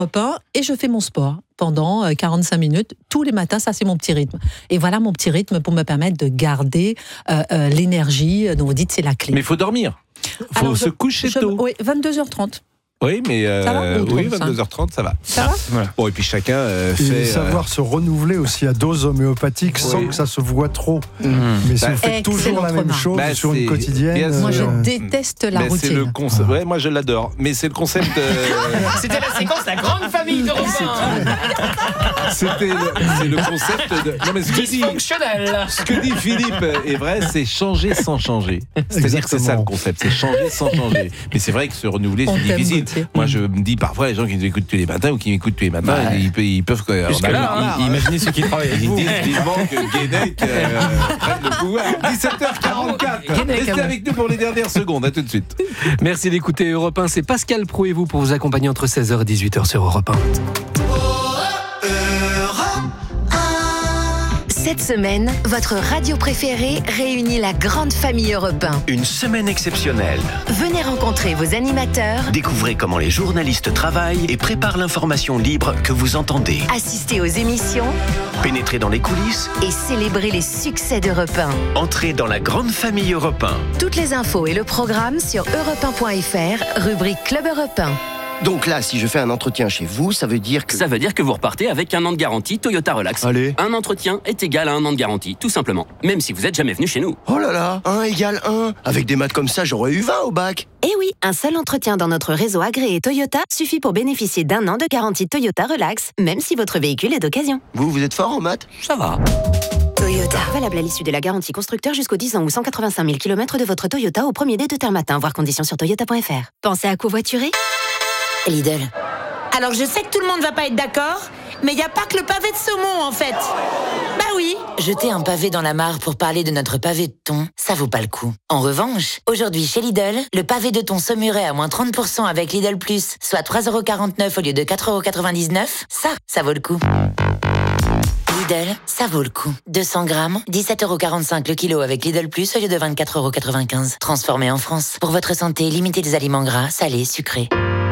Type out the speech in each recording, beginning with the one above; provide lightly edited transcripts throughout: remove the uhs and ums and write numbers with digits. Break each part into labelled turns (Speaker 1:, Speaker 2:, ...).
Speaker 1: repas et je fais mon sport pendant 45 minutes tous les matins. Ça, c'est mon petit rythme. Et voilà mon petit rythme pour me permettre de garder l'énergie. Donc vous dites, c'est la clé.
Speaker 2: Mais il faut dormir. Il faut se coucher tôt.
Speaker 1: Oui, 22h30.
Speaker 2: Oui, mais oui, 22h30, ça va.
Speaker 1: Ça va
Speaker 2: voilà. Bon, et puis chacun fait...
Speaker 3: savoir se renouveler aussi à dose homéopathique sans que ça se voit trop. Mais si vous faites toujours la même chose sur une quotidienne...
Speaker 1: Moi, je déteste la routine.
Speaker 2: C'est le concept. Ouais, moi, je l'adore. Mais c'est le concept...
Speaker 4: C'était la séquence La Grande Famille de Robin.
Speaker 2: C'est le concept de... Non, mais ce que dit Philippe est vrai, c'est changer sans changer. C'est-à-dire que c'est ça le concept, c'est changer sans changer. Mais c'est vrai que se renouveler, c'est difficile. Moi, je me dis parfois, les gens qui nous écoutent tous les matins ou qui m'écoutent tous les matins, ils peuvent...
Speaker 5: Imaginez ceux qui travaillent avec vous.
Speaker 2: Ils disent vivement que Guénec prenne le pouvoir. 17h44. Restez avec nous pour les dernières secondes. À tout de suite.
Speaker 5: Merci d'écouter Europe 1. C'est Pascal Pro et vous pour vous accompagner entre 16h et 18h sur Europe 1.
Speaker 6: Cette semaine, votre radio préférée réunit la grande famille Europe 1.
Speaker 7: Une semaine exceptionnelle.
Speaker 6: Venez rencontrer vos animateurs.
Speaker 7: Découvrez comment les journalistes travaillent et préparent l'information libre que vous entendez.
Speaker 6: Assistez aux émissions.
Speaker 7: Pénétrez dans les coulisses.
Speaker 6: Et célébrez les succès d'Europe 1.
Speaker 7: Entrez dans la grande famille Europe 1.
Speaker 6: Toutes les infos et le programme sur europe1.fr, rubrique Club Europe 1.
Speaker 8: Donc là, si je fais un entretien chez vous, ça veut dire que...
Speaker 9: Ça veut dire que vous repartez avec 1 an de garantie Toyota Relax.
Speaker 8: Allez.
Speaker 9: Un entretien est égal à 1 an de garantie, tout simplement. Même si vous n'êtes jamais venu chez nous.
Speaker 8: Oh là là, 1 égale 1. Avec des maths comme ça, j'aurais eu 20 au bac.
Speaker 6: Eh oui, un seul entretien dans notre réseau agréé Toyota suffit pour bénéficier d'1 an de garantie Toyota Relax, même si votre véhicule est d'occasion.
Speaker 8: Vous êtes fort en maths?
Speaker 9: Ça va.
Speaker 6: Toyota. Valable à l'issue de la garantie constructeur jusqu'aux 10 ans ou 185 000 km de votre Toyota au premier dé de terme matin. Voir conditions sur toyota.fr. Pensez à covoiturer? Lidl.
Speaker 10: Alors je sais que tout le monde va pas être d'accord, mais il n'y a pas que le pavé de saumon en fait. Bah oui.
Speaker 11: Jeter un pavé dans la mare pour parler de notre pavé de thon, ça vaut pas le coup. En revanche, aujourd'hui chez Lidl, le pavé de thon saumuré à moins 30% avec Lidl Plus, soit 3,49€ au lieu de 4,99€, ça vaut le coup. Lidl, ça vaut le coup. 200 grammes, 17,45€ le kilo avec Lidl Plus au lieu de 24,95€. Transformé en France. Pour votre santé, limitez des aliments gras, salés, sucrés.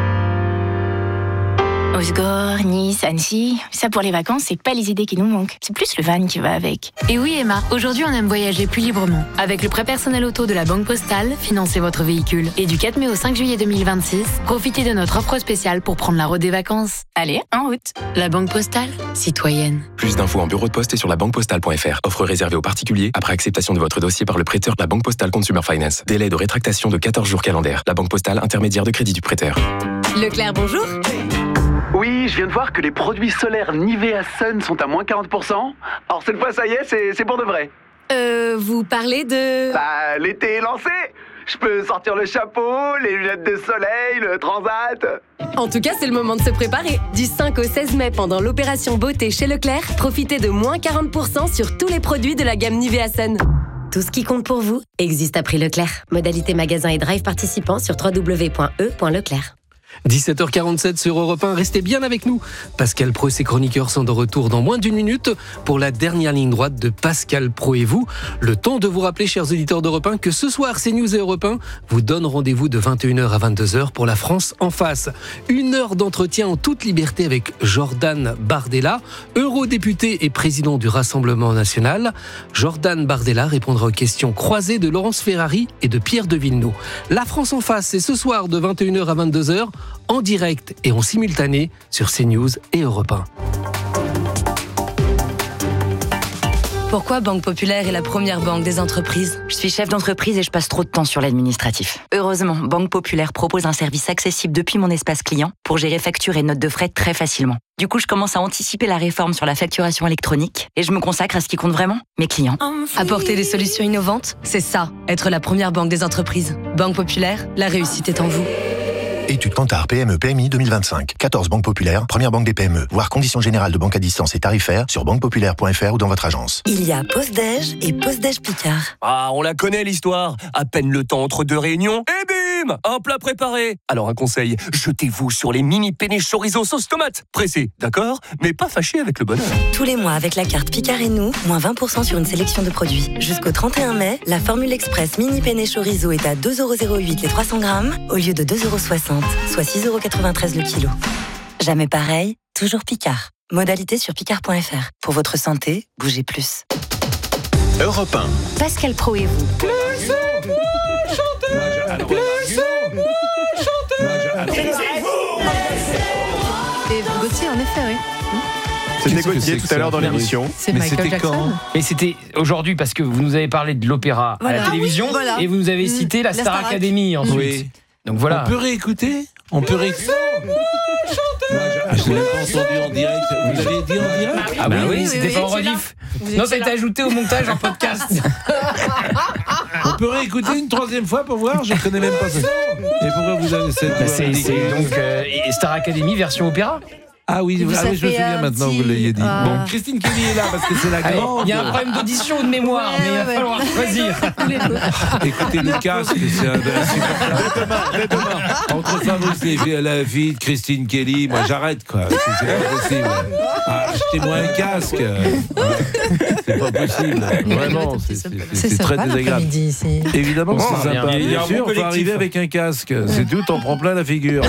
Speaker 12: Osgore, Nice, Annecy, ça pour les vacances, c'est pas les idées qui nous manquent. C'est plus le van qui va avec.
Speaker 13: Et oui Emma, aujourd'hui on aime voyager plus librement. Avec le prêt personnel auto de la Banque Postale, financez votre véhicule. Et du 4 mai au 5 juillet 2026, profitez de notre offre spéciale pour prendre la route des vacances.
Speaker 12: Allez, en route.
Speaker 13: La Banque Postale, citoyenne.
Speaker 14: Plus d'infos en bureau de poste et sur labanquepostale.fr. Offre réservée aux particuliers après acceptation de votre dossier par le prêteur de la Banque Postale Consumer Finance. Délai de rétractation de 14 jours calendaires. La Banque Postale, intermédiaire de crédit du prêteur.
Speaker 6: Leclerc, bonjour.
Speaker 15: Oui, je viens de voir que les produits solaires Nivea Sun sont à moins 40%. Alors cette fois, ça y est, c'est pour de vrai.
Speaker 13: Vous parlez de...
Speaker 15: Bah, l'été est lancé. Je peux sortir le chapeau, les lunettes de soleil, le transat.
Speaker 16: En tout cas, c'est le moment de se préparer. Du 5 au 16 mai, pendant l'opération beauté chez Leclerc, profitez de moins 40% sur tous les produits de la gamme Nivea Sun. Tout ce qui compte pour vous existe à prix Leclerc. Modalité magasin et drive participants sur www.e.leclerc.
Speaker 5: 17h47 sur Europe 1, restez bien avec nous. Pascal Pro et ses chroniqueurs sont de retour dans moins d'une minute pour la dernière ligne droite de Pascal Pro et vous. Le temps de vous rappeler, chers auditeurs d'Europe 1, que ce soir, CNews et Europe 1 vous donnent rendez-vous de 21h à 22h pour la France en face. 1 heure d'entretien en toute liberté avec Jordan Bardella, eurodéputé et président du Rassemblement national. Jordan Bardella répondra aux questions croisées de Laurence Ferrari et de Pierre de Villeneuve. La France en face, c'est ce soir de 21h à 22h. En direct et en simultané sur CNews et Europe 1.
Speaker 17: Pourquoi Banque Populaire est la première banque des entreprises ?
Speaker 11: Je suis chef d'entreprise et je passe trop de temps sur l'administratif. Heureusement, Banque Populaire propose un service accessible depuis mon espace client pour gérer factures et notes de frais très facilement. Du coup, je commence à anticiper la réforme sur la facturation électronique et je me consacre à ce qui compte vraiment, mes clients.
Speaker 17: Apporter des solutions innovantes, c'est ça, être la première banque des entreprises. Banque Populaire, la réussite est en vous.
Speaker 18: Étude Kantar PME PMI 2025. 14 banques populaires, première banque des PME. Voir conditions générales de banque à distance et tarifaires sur banquepopulaire.fr ou dans votre agence.
Speaker 17: Il y a Pause-Déj et Pause-Déj Picard.
Speaker 19: Ah, on la connaît l'histoire. À peine le temps entre deux réunions et bim, un plat préparé. Alors un conseil, jetez-vous sur les mini penne chorizo sauce tomate. Pressé, d'accord, mais pas fâché avec le bonheur.
Speaker 17: Tous les mois avec la carte Picard et nous, moins 20% sur une sélection de produits. Jusqu'au 31 mai, la formule express mini penne chorizo est à 2,08€ les 300 grammes au lieu de 2,60€. Soit 6,93€ le kilo. Jamais pareil, toujours Picard. Modalité sur picard.fr. Pour votre santé, bougez plus.
Speaker 7: Europe 1.
Speaker 16: Pascal Pro et vous.
Speaker 1: Et Gauthier, en effet, oui.
Speaker 20: C'était Gauthier tout à l'heure dans l'émission.
Speaker 1: C'est Michael Jackson.
Speaker 4: Et c'était aujourd'hui parce que vous nous avez parlé de l'opéra à la télévision et vous nous avez cité la Star Academy ensuite. Oui. Donc voilà.
Speaker 2: On peut réécouter. Je l'ai pas entendu en direct. Vous l'avez dit en direct?
Speaker 4: Ah oui, c'était pas en rediff. Non, ça a été ajouté au montage en podcast.
Speaker 2: On peut réécouter une troisième fois pour voir? Je connais même pas ça. Et pourquoi vous avez cette...
Speaker 4: C'est donc Star Academy version opéra.
Speaker 2: Ah oui, je me souviens maintenant, vous l'ayez dit. Bon, Christine Kelly est là parce que c'est la grande.
Speaker 4: Il y a un problème d'audition ou de mémoire, mais il va falloir choisir.
Speaker 2: Écoutez le casque, c'est insupportable. Demain. Entre ça, la fille de Christine Kelly, moi j'arrête quoi. C'est pas possible. Achetez-moi un casque. C'est pas possible. Vraiment, c'est très désagréable. Évidemment, c'est sympa. Bien sûr, on peut arriver avec un casque. C'est tout, on prend plein la figure.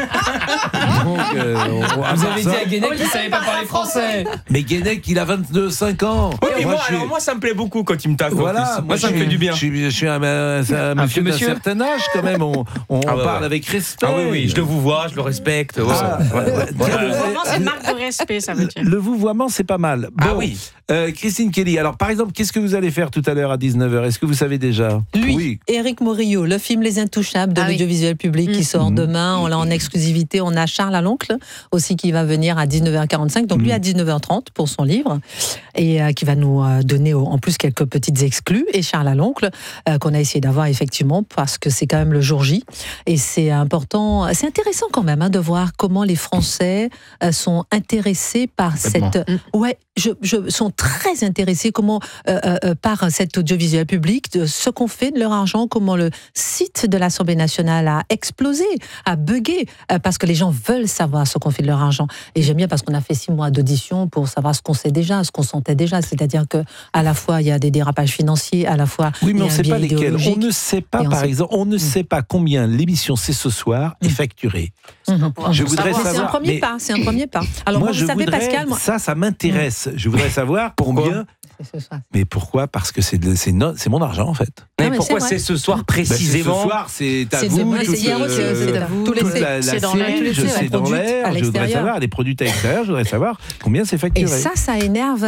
Speaker 2: Donc,
Speaker 4: vous avez dit à Guénec qu'il ne savait pas parler français.
Speaker 2: Mais Guénec, il a 22-5 ans.
Speaker 20: Oui, moi, ça me plaît beaucoup quand il me tape.
Speaker 2: Voilà, moi, ça me fait du bien. Je suis un monsieur d'un certain âge, quand même. On parle avec respect.
Speaker 20: Ah oui, je le vous vois, je le respecte.
Speaker 21: Le vouvoiement, c'est une marque de respect, ça veut dire.
Speaker 2: Le vouvoiement, c'est pas mal. Bon, oui. Christine Kelly, alors par exemple, qu'est-ce que vous allez faire tout à l'heure à 19h? Est-ce que vous savez déjà?
Speaker 1: Oui. Éric Morillo, le film Les Intouchables de l'audiovisuel public qui sort demain. On l'a en exclusivité. On a Charles Aloncle aussi qui va venir à 19h45. Donc lui à 19h30 pour son livre et qui va nous donner en plus quelques petites exclus. Et Charles Aloncle qu'on a essayé d'avoir effectivement parce que c'est quand même le jour J. Et c'est important, c'est intéressant quand même de voir comment les Français sont intéressés par cette... sont très intéressés par cet audiovisuel public, de ce qu'on fait de leur argent, comment le site de l'Assemblée nationale a explosé, a bugué, parce que les gens veulent savoir ce qu'on fait de leur argent. Et j'aime bien parce qu'on a fait 6 mois d'audition pour savoir ce qu'on sait déjà, ce qu'on sentait déjà, c'est-à-dire que à la fois il y a des dérapages financiers, à la fois
Speaker 2: oui, mais on ne sait pas lesquels. On ne sait pas, par exemple, on ne sait pas combien l'émission C'est ce soir est facturée. Je voudrais savoir.
Speaker 1: C'est un premier pas. C'est un premier pas. Alors moi, vous savez, Pascal,
Speaker 2: ça m'intéresse. Je voudrais savoir combien. Mais pourquoi? Parce que c'est mon argent en fait.
Speaker 20: Mais pourquoi c'est ce soir précisément?
Speaker 2: Ce soir c'est à vous. C'est dans l'air. Je voudrais savoir, elle est produite à l'extérieur. Je voudrais savoir combien c'est facturé.
Speaker 1: Et ça énerve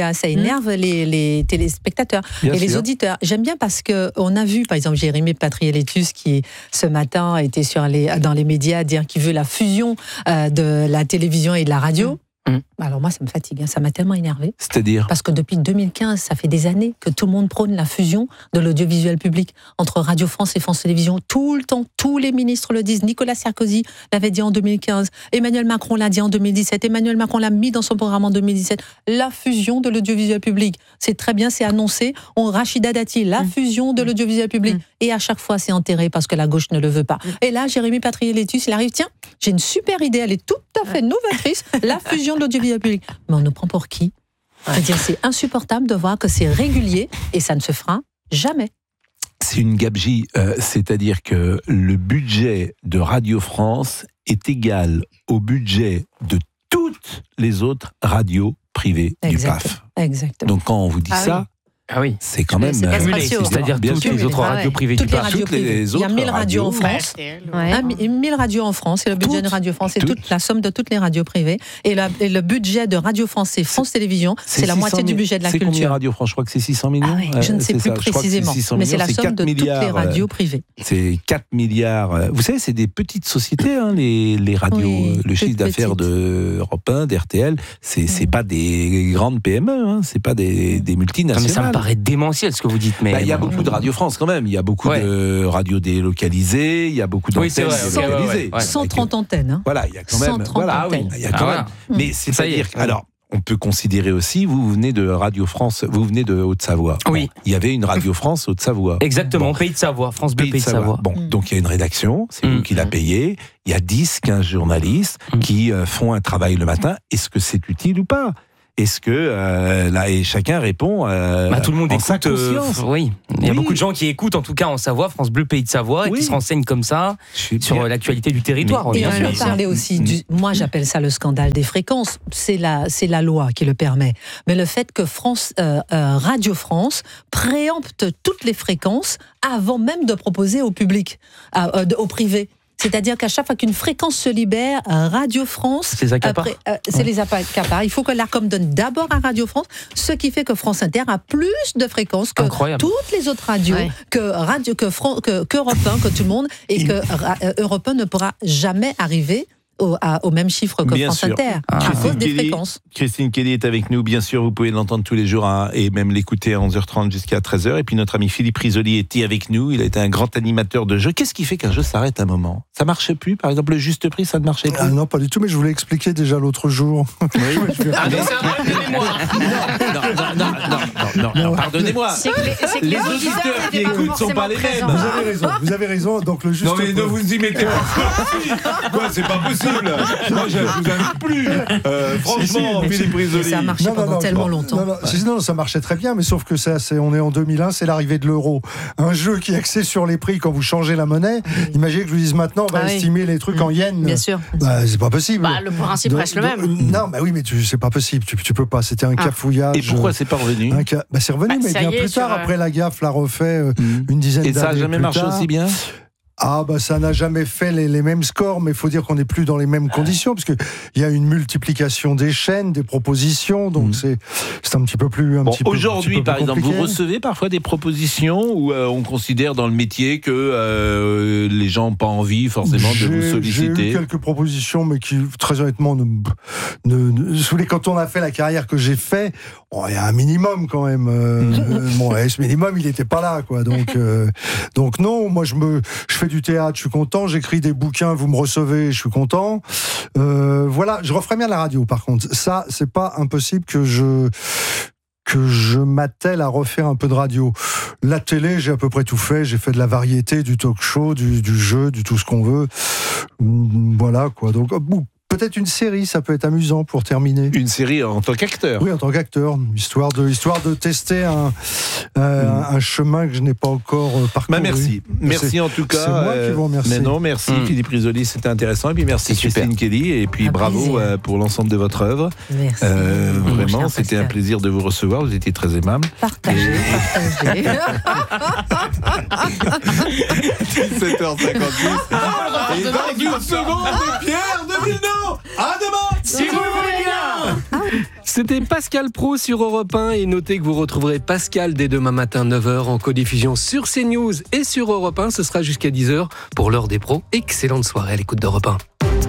Speaker 1: les téléspectateurs et les auditeurs. J'aime bien parce que on a vu par exemple Jérémy Patriélétus qui ce matin était dans les médias dire qu'il veut la fusion de la télévision et de la radio. Alors moi, ça me fatigue, ça m'a tellement énervé.
Speaker 2: C'est-à-dire?
Speaker 1: Parce que depuis 2015, ça fait des années que tout le monde prône la fusion de l'audiovisuel public entre Radio France et France Télévisions. Tout le temps, tous les ministres le disent. Nicolas Sarkozy l'avait dit en 2015. Emmanuel Macron l'a dit en 2017. Emmanuel Macron l'a mis dans son programme en 2017. La fusion de l'audiovisuel public. C'est très bien, c'est annoncé. Rachida Dati, la fusion de l'audiovisuel public. Et à chaque fois, c'est enterré parce que la gauche ne le veut pas. Et là, Jérémy Patriélétus, il arrive, tiens, j'ai une super idée, elle est tout à fait novatrice, la fusion de l'audiovisuel public. Mais on nous prend pour qui? C'est-à-dire, c'est insupportable de voir que c'est régulier et ça ne se fera jamais.
Speaker 2: C'est une gabegie, c'est-à-dire que le budget de Radio France est égal au budget de toutes les autres radios privées du PAF.
Speaker 1: Exactement.
Speaker 2: Donc quand on vous dit ça, c'est quand même...
Speaker 20: C'est-à-dire toutes les autres radios privées du PAF.
Speaker 1: Il y a 1000 radios en France. 1000 radios en France, et le budget de Radio France, c'est toute la somme de toutes les radios privées. Et le budget de Radio France et France Télévisions, c'est la moitié du budget de la culture.
Speaker 2: C'est combien Radio France? Je crois que c'est 600 millions.
Speaker 1: Je ne sais plus précisément, mais c'est la somme de toutes les radios privées.
Speaker 2: C'est 4 milliards. Vous savez, c'est des petites sociétés, les radios. Le chiffre d'affaires d'Europe 1, d'RTL, c'est pas des grandes PME, c'est pas des multinationales.
Speaker 20: Mais ça me paraît démentiel ce que vous dites. Mais
Speaker 2: il y a beaucoup de Radio France quand même. Il y a beaucoup de radios délocalisées. Il y a beaucoup d'antennes délocalisées.
Speaker 1: 130 antennes.
Speaker 2: Voilà, il y a quand même. Il y a quand même. Mais c'est-à-dire, alors, on peut considérer aussi, vous venez de Radio France, vous venez de Haute-Savoie.
Speaker 20: Oui.
Speaker 2: Il y avait une Radio France Haute-Savoie.
Speaker 20: Exactement, Pays de Savoie, France Bleu Pays de Savoie.
Speaker 2: Bon, donc il y a une rédaction, c'est vous qui la payez. Il y a 10-15 journalistes qui font un travail le matin. Est-ce que c'est utile ou pas? Est-ce que là, et chacun répond
Speaker 20: tout le monde
Speaker 2: en
Speaker 20: écoute,
Speaker 2: sa conscience.
Speaker 20: oui. Il y a beaucoup de gens qui écoutent, en tout cas en Savoie, France Bleu Pays de Savoie, et qui se renseignent comme ça sur l'actualité du territoire.
Speaker 1: Et on peut parler aussi moi j'appelle ça le scandale des fréquences. C'est la loi qui le permet. Mais le fait que Radio France préempte toutes les fréquences avant même de proposer au public, au privé. C'est-à-dire qu'à chaque fois qu'une fréquence se libère, Radio France,
Speaker 20: c'est
Speaker 1: les accapare. Il faut que l'Arcom donne d'abord à Radio France, ce qui fait que France Inter a plus de fréquences que toutes les autres radios, que Europe 1, que tout le monde, et que Europe 1 ne pourra jamais arriver au même chiffre que France Inter, à cause des fréquences.
Speaker 2: Christine Kelly est avec nous, bien sûr, vous pouvez l'entendre tous les jours et même l'écouter à 11h30 jusqu'à 13h. Et puis notre ami Philippe Risoli était avec nous, il a été un grand animateur de jeu. Qu'est-ce qui fait qu'un jeu s'arrête à un moment ? Ça marchait plus, par exemple, le juste prix, ça ne marchait plus ?
Speaker 3: Non, pas du tout, mais je voulais expliquer déjà l'autre jour.
Speaker 4: C'est un problème de mémoire.
Speaker 2: Non, pardonnez-moi. Les auditeurs qui écoutent ne sont pas les mêmes.
Speaker 3: Vous avez raison, donc le juste
Speaker 2: prix. Non mais ne vous y mettez pas. Quoi, c'est pas possible. Moi, je vous invite plus. Franchement, Philippe Risoli.
Speaker 1: Ça a marché pendant tellement longtemps.
Speaker 3: Non, ça marchait très bien, mais sauf que on est en 2001, c'est l'arrivée de l'euro. Un jeu qui est axé sur les prix quand vous changez la monnaie. Imaginez que je vous dise maintenant, on va estimer les trucs en yens.
Speaker 1: Bien sûr.
Speaker 3: C'est pas possible.
Speaker 21: Le principe reste le même.
Speaker 3: Non, oui, mais c'est pas possible. Tu peux pas. C'était un cafouillage.
Speaker 2: Et pourquoi c'est pas revenu ?
Speaker 3: C'est revenu, mais bien plus tard. Après, la gaffe l'a refait une dizaine d'années plus tard.
Speaker 2: Et ça a jamais marché aussi bien ?
Speaker 3: Ça n'a jamais fait les mêmes scores, mais il faut dire qu'on n'est plus dans les mêmes conditions, parce qu'il y a une multiplication des chaînes, des propositions, donc c'est un petit peu plus
Speaker 2: aujourd'hui, par exemple, vous recevez parfois des propositions où on considère dans le métier que les gens n'ont pas envie forcément de vous solliciter.
Speaker 3: J'ai eu quelques propositions, mais qui, très honnêtement, quand on a fait la carrière que j'ai fait, il y a un minimum quand même. Ce minimum, il n'était pas là, quoi. Donc non, moi je fais du théâtre, je suis content, j'écris des bouquins, vous me recevez, je suis content. Voilà, je referais bien la radio par contre. Ça, c'est pas impossible que je m'attelle à refaire un peu de radio. La télé, j'ai à peu près tout fait. J'ai fait de la variété, du talk show, du jeu, du tout ce qu'on veut. Voilà, quoi. Donc, peut-être une série, ça peut être amusant pour terminer.
Speaker 2: Une série en tant qu'acteur ?
Speaker 3: Oui, en tant qu'acteur. Histoire de tester un chemin que je n'ai pas encore parcouru.
Speaker 2: Merci en tout cas.
Speaker 3: C'est moi qui vous remercie.
Speaker 2: Mais non, merci Philippe Risoli, c'était intéressant. Et puis merci Christine Kelly. Et puis bravo pour l'ensemble de votre œuvre.
Speaker 1: Merci.
Speaker 2: Vraiment, c'était un plaisir de vous recevoir. Vous étiez très aimable.
Speaker 1: Partagez.
Speaker 2: 17h56. Et dans une seconde, Pierre de Villeneuve. À demain,
Speaker 4: si vous voulez bien.
Speaker 5: C'était Pascal Praud sur Europe 1 et notez que vous retrouverez Pascal dès demain matin 9h en codiffusion sur CNews et sur Europe 1. Ce sera jusqu'à 10h pour l'heure des pros. Excellente soirée à l'écoute d'Europe 1.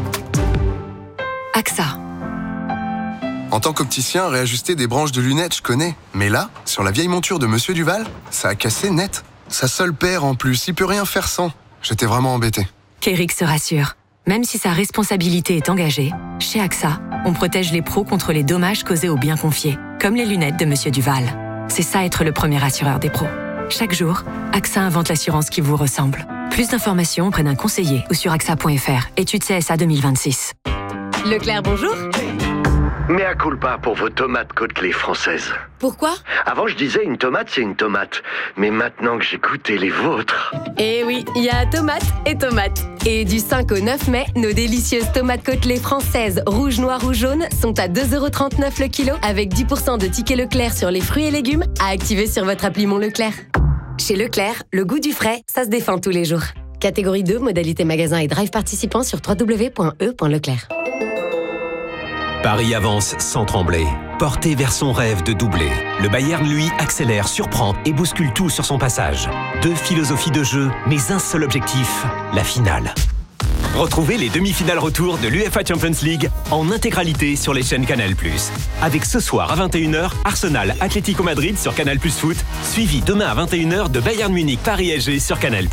Speaker 22: AXA. En tant qu'opticien, réajuster des branches de lunettes, je connais. Mais là, sur la vieille monture de Monsieur Duval, ça a cassé net. Sa seule paire en plus, il peut rien faire sans. J'étais vraiment embêté.
Speaker 23: Qu'Eric se rassure. Même si sa responsabilité est engagée, chez AXA, on protège les pros contre les dommages causés aux biens confiés, comme les lunettes de Monsieur Duval. C'est ça être le premier assureur des pros. Chaque jour, AXA invente l'assurance qui vous ressemble. Plus d'informations auprès d'un conseiller ou sur AXA.fr. Étude CSA 2026.
Speaker 16: Leclerc, bonjour.
Speaker 8: Mea culpa pour vos tomates côtelées françaises.
Speaker 16: Pourquoi ?
Speaker 8: Avant, je disais une tomate, c'est une tomate. Mais maintenant que j'ai goûté les vôtres...
Speaker 16: Eh oui, il y a tomate et tomate. Et du 5 au 9 mai, nos délicieuses tomates côtelées françaises, rouges, noires ou jaunes, sont à 2,39€ le kilo, avec 10% de tickets Leclerc sur les fruits et légumes à activer sur votre appli Mon Leclerc. Chez Leclerc, le goût du frais, ça se défend tous les jours. Catégorie 2, modalité magasin et drive participant sur www.e.leclerc.
Speaker 24: Paris avance sans trembler. Porté vers son rêve de doubler. Le Bayern, lui, accélère, surprend et bouscule tout sur son passage. 2 philosophies de jeu, mais un seul objectif, la finale. Retrouvez les demi-finales retour de l'UEFA Champions League en intégralité sur les chaînes Canal+. Avec ce soir à 21h, Arsenal Atlético Madrid sur Canal+ Foot, suivi demain à 21h de Bayern Munich Paris SG sur Canal+.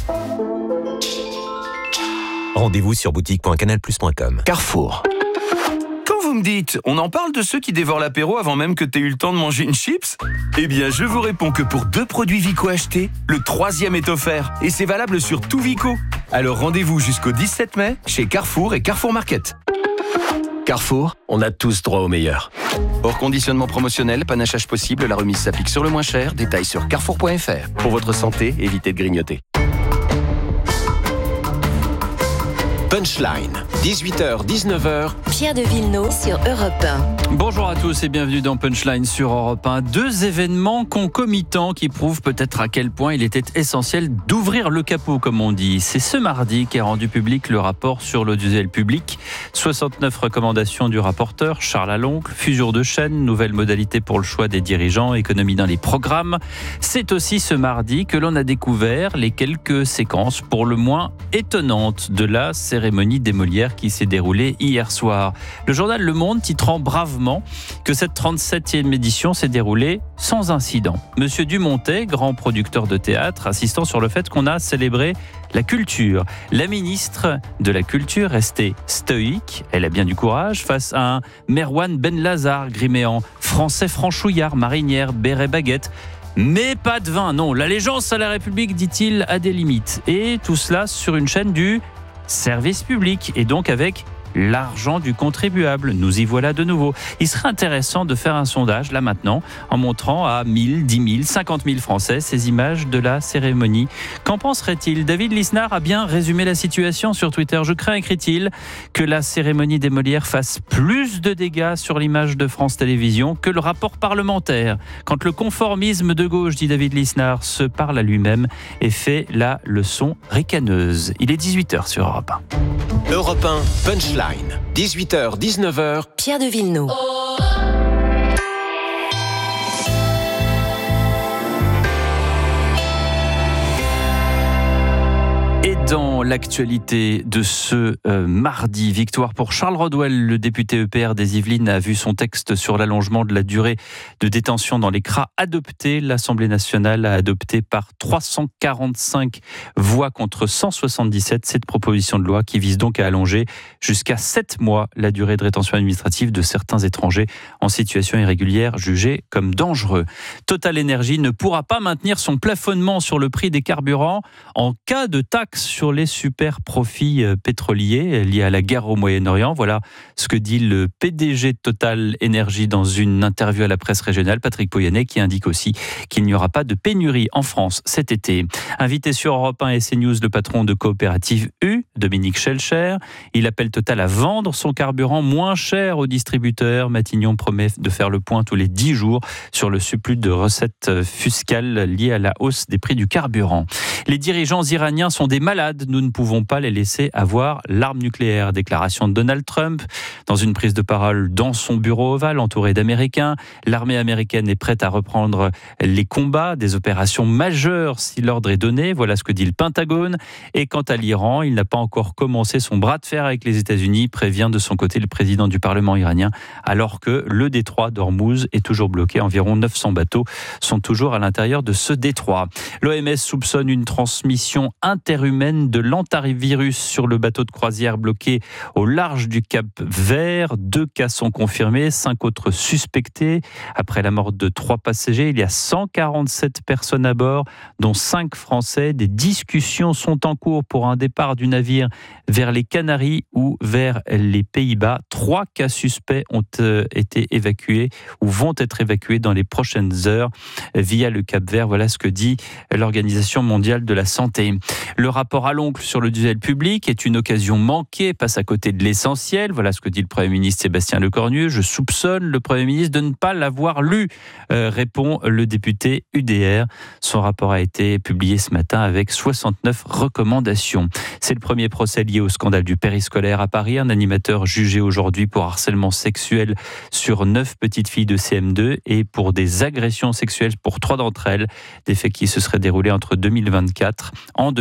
Speaker 24: Rendez-vous sur boutique.canalplus.com.
Speaker 25: Carrefour. Vous me dites, on en parle de ceux qui dévorent l'apéro avant même que t'aies eu le temps de manger une chips ? Eh bien, je vous réponds que pour 2 produits Vico achetés, le 3e est offert. Et c'est valable sur tout Vico. Alors rendez-vous jusqu'au 17 mai chez Carrefour et Carrefour Market.
Speaker 24: Carrefour, on a tous droit au meilleur.
Speaker 25: Hors conditionnement promotionnel, panachage possible, la remise s'applique sur le moins cher. Détails sur carrefour.fr. Pour votre santé, évitez de grignoter.
Speaker 24: Punchline, 18h, 19h.
Speaker 16: Pierre de Villeneuve sur Europe 1.
Speaker 6: Bonjour à tous et bienvenue dans Punchline sur Europe 1. 2 événements concomitants qui prouvent peut-être à quel point il était essentiel d'ouvrir le capot, comme on dit. C'est ce mardi qu'est rendu public le rapport sur l'audiovisuel public. 69 recommandations du rapporteur Charles Aloncle, fusion de chaînes, nouvelles modalités pour le choix des dirigeants, économie dans les programmes. C'est aussi ce mardi que l'on a découvert les quelques séquences pour le moins étonnantes de la cérémonie des Molières qui s'est déroulée hier soir. Le journal Le Monde titrant bravement que cette 37e édition s'est déroulée sans incident. Monsieur Dumontet, grand producteur de théâtre, insistant sur le fait qu'on a célébré la culture. La ministre de la Culture restait stoïque, elle a bien du courage, face à un Merwan Benlazar grimé en français franchouillard, marinière, béret baguette. Mais pas de vin, non. L'allégeance à la République, dit-il, a des limites. Et tout cela sur une chaîne du service public et donc avec l'argent du contribuable. Nous y voilà de nouveau. Il serait intéressant de faire un sondage là maintenant en montrant à 1000, 10 000, 50 000 Français ces images de la cérémonie. Qu'en penserait-il ? David Lisnard a bien résumé la situation sur Twitter. Je crains, écrit-il, que la cérémonie des Molières fasse plus de dégâts sur l'image de France Télévisions que le rapport parlementaire. Quand le conformisme de gauche, dit David Lisnard, se parle à lui-même et fait la leçon ricaneuse. Il est 18h sur Europe 1.
Speaker 24: Europe 1, Punchline. 18h, 19h.
Speaker 16: Pierre de Villeneuve.
Speaker 6: Et dans l'actualité de ce mardi, victoire pour Charles Rodwell, le député EPR des Yvelines a vu son texte sur l'allongement de la durée de détention dans les CRA adopté. L'Assemblée nationale a adopté par 345 voix contre 177 cette proposition de loi qui vise donc à allonger jusqu'à 7 mois la durée de rétention administrative de certains étrangers en situation irrégulière jugés comme dangereux. Total Energy ne pourra pas maintenir son plafonnement sur le prix des carburants en cas de taxe sur les super profits pétroliers liés à la guerre au Moyen-Orient. Voilà ce que dit le PDG de Total Energy dans une interview à la presse régionale, Patrick Pouyanné, qui indique aussi qu'il n'y aura pas de pénurie en France cet été. Invité sur Europe 1 et CNews, le patron de Coopérative U, Dominique Schelcher, il appelle Total à vendre son carburant moins cher aux distributeurs. Matignon promet de faire le point tous les 10 jours sur le surplus de recettes fiscales liées à la hausse des prix du carburant. Les dirigeants iraniens sont des malades, nous ne pouvons pas les laisser avoir l'arme nucléaire. Déclaration de Donald Trump dans une prise de parole dans son bureau ovale entouré d'Américains. L'armée américaine est prête à reprendre les combats, des opérations majeures si l'ordre est donné. Voilà ce que dit le Pentagone. Et quant à l'Iran, il n'a pas encore commencé son bras de fer avec les États-Unis, prévient de son côté le président du Parlement iranien, alors que le détroit d'Ormuz est toujours bloqué. Environ 900 bateaux sont toujours à l'intérieur de ce détroit. L'OMS soupçonne une transmission interhumaine de l'antivirus sur le bateau de croisière bloqué au large du Cap Vert. 2 cas sont confirmés, 5 autres suspectés. Après la mort de 3 passagers, il y a 147 personnes à bord, dont 5 Français. Des discussions sont en cours pour un départ du navire vers les Canaries ou vers les Pays-Bas. 3 cas suspects ont été évacués ou vont être évacués dans les prochaines heures via le Cap Vert. Voilà ce que dit l'Organisation mondiale de la santé. Le rapport Aloncle sur l'audiovisuel public est une occasion manquée, passe à côté de l'essentiel. Voilà ce que dit le Premier ministre Sébastien Lecornu. Je soupçonne le Premier ministre de ne pas l'avoir lu, répond le député UDR. Son rapport a été publié ce matin avec 69 recommandations. C'est le premier procès lié au scandale du périscolaire à Paris. Un animateur jugé aujourd'hui pour harcèlement sexuel sur 9 petites filles de CM2 et pour des agressions sexuelles pour 3 d'entre elles. Des faits qui se seraient déroulés entre 2024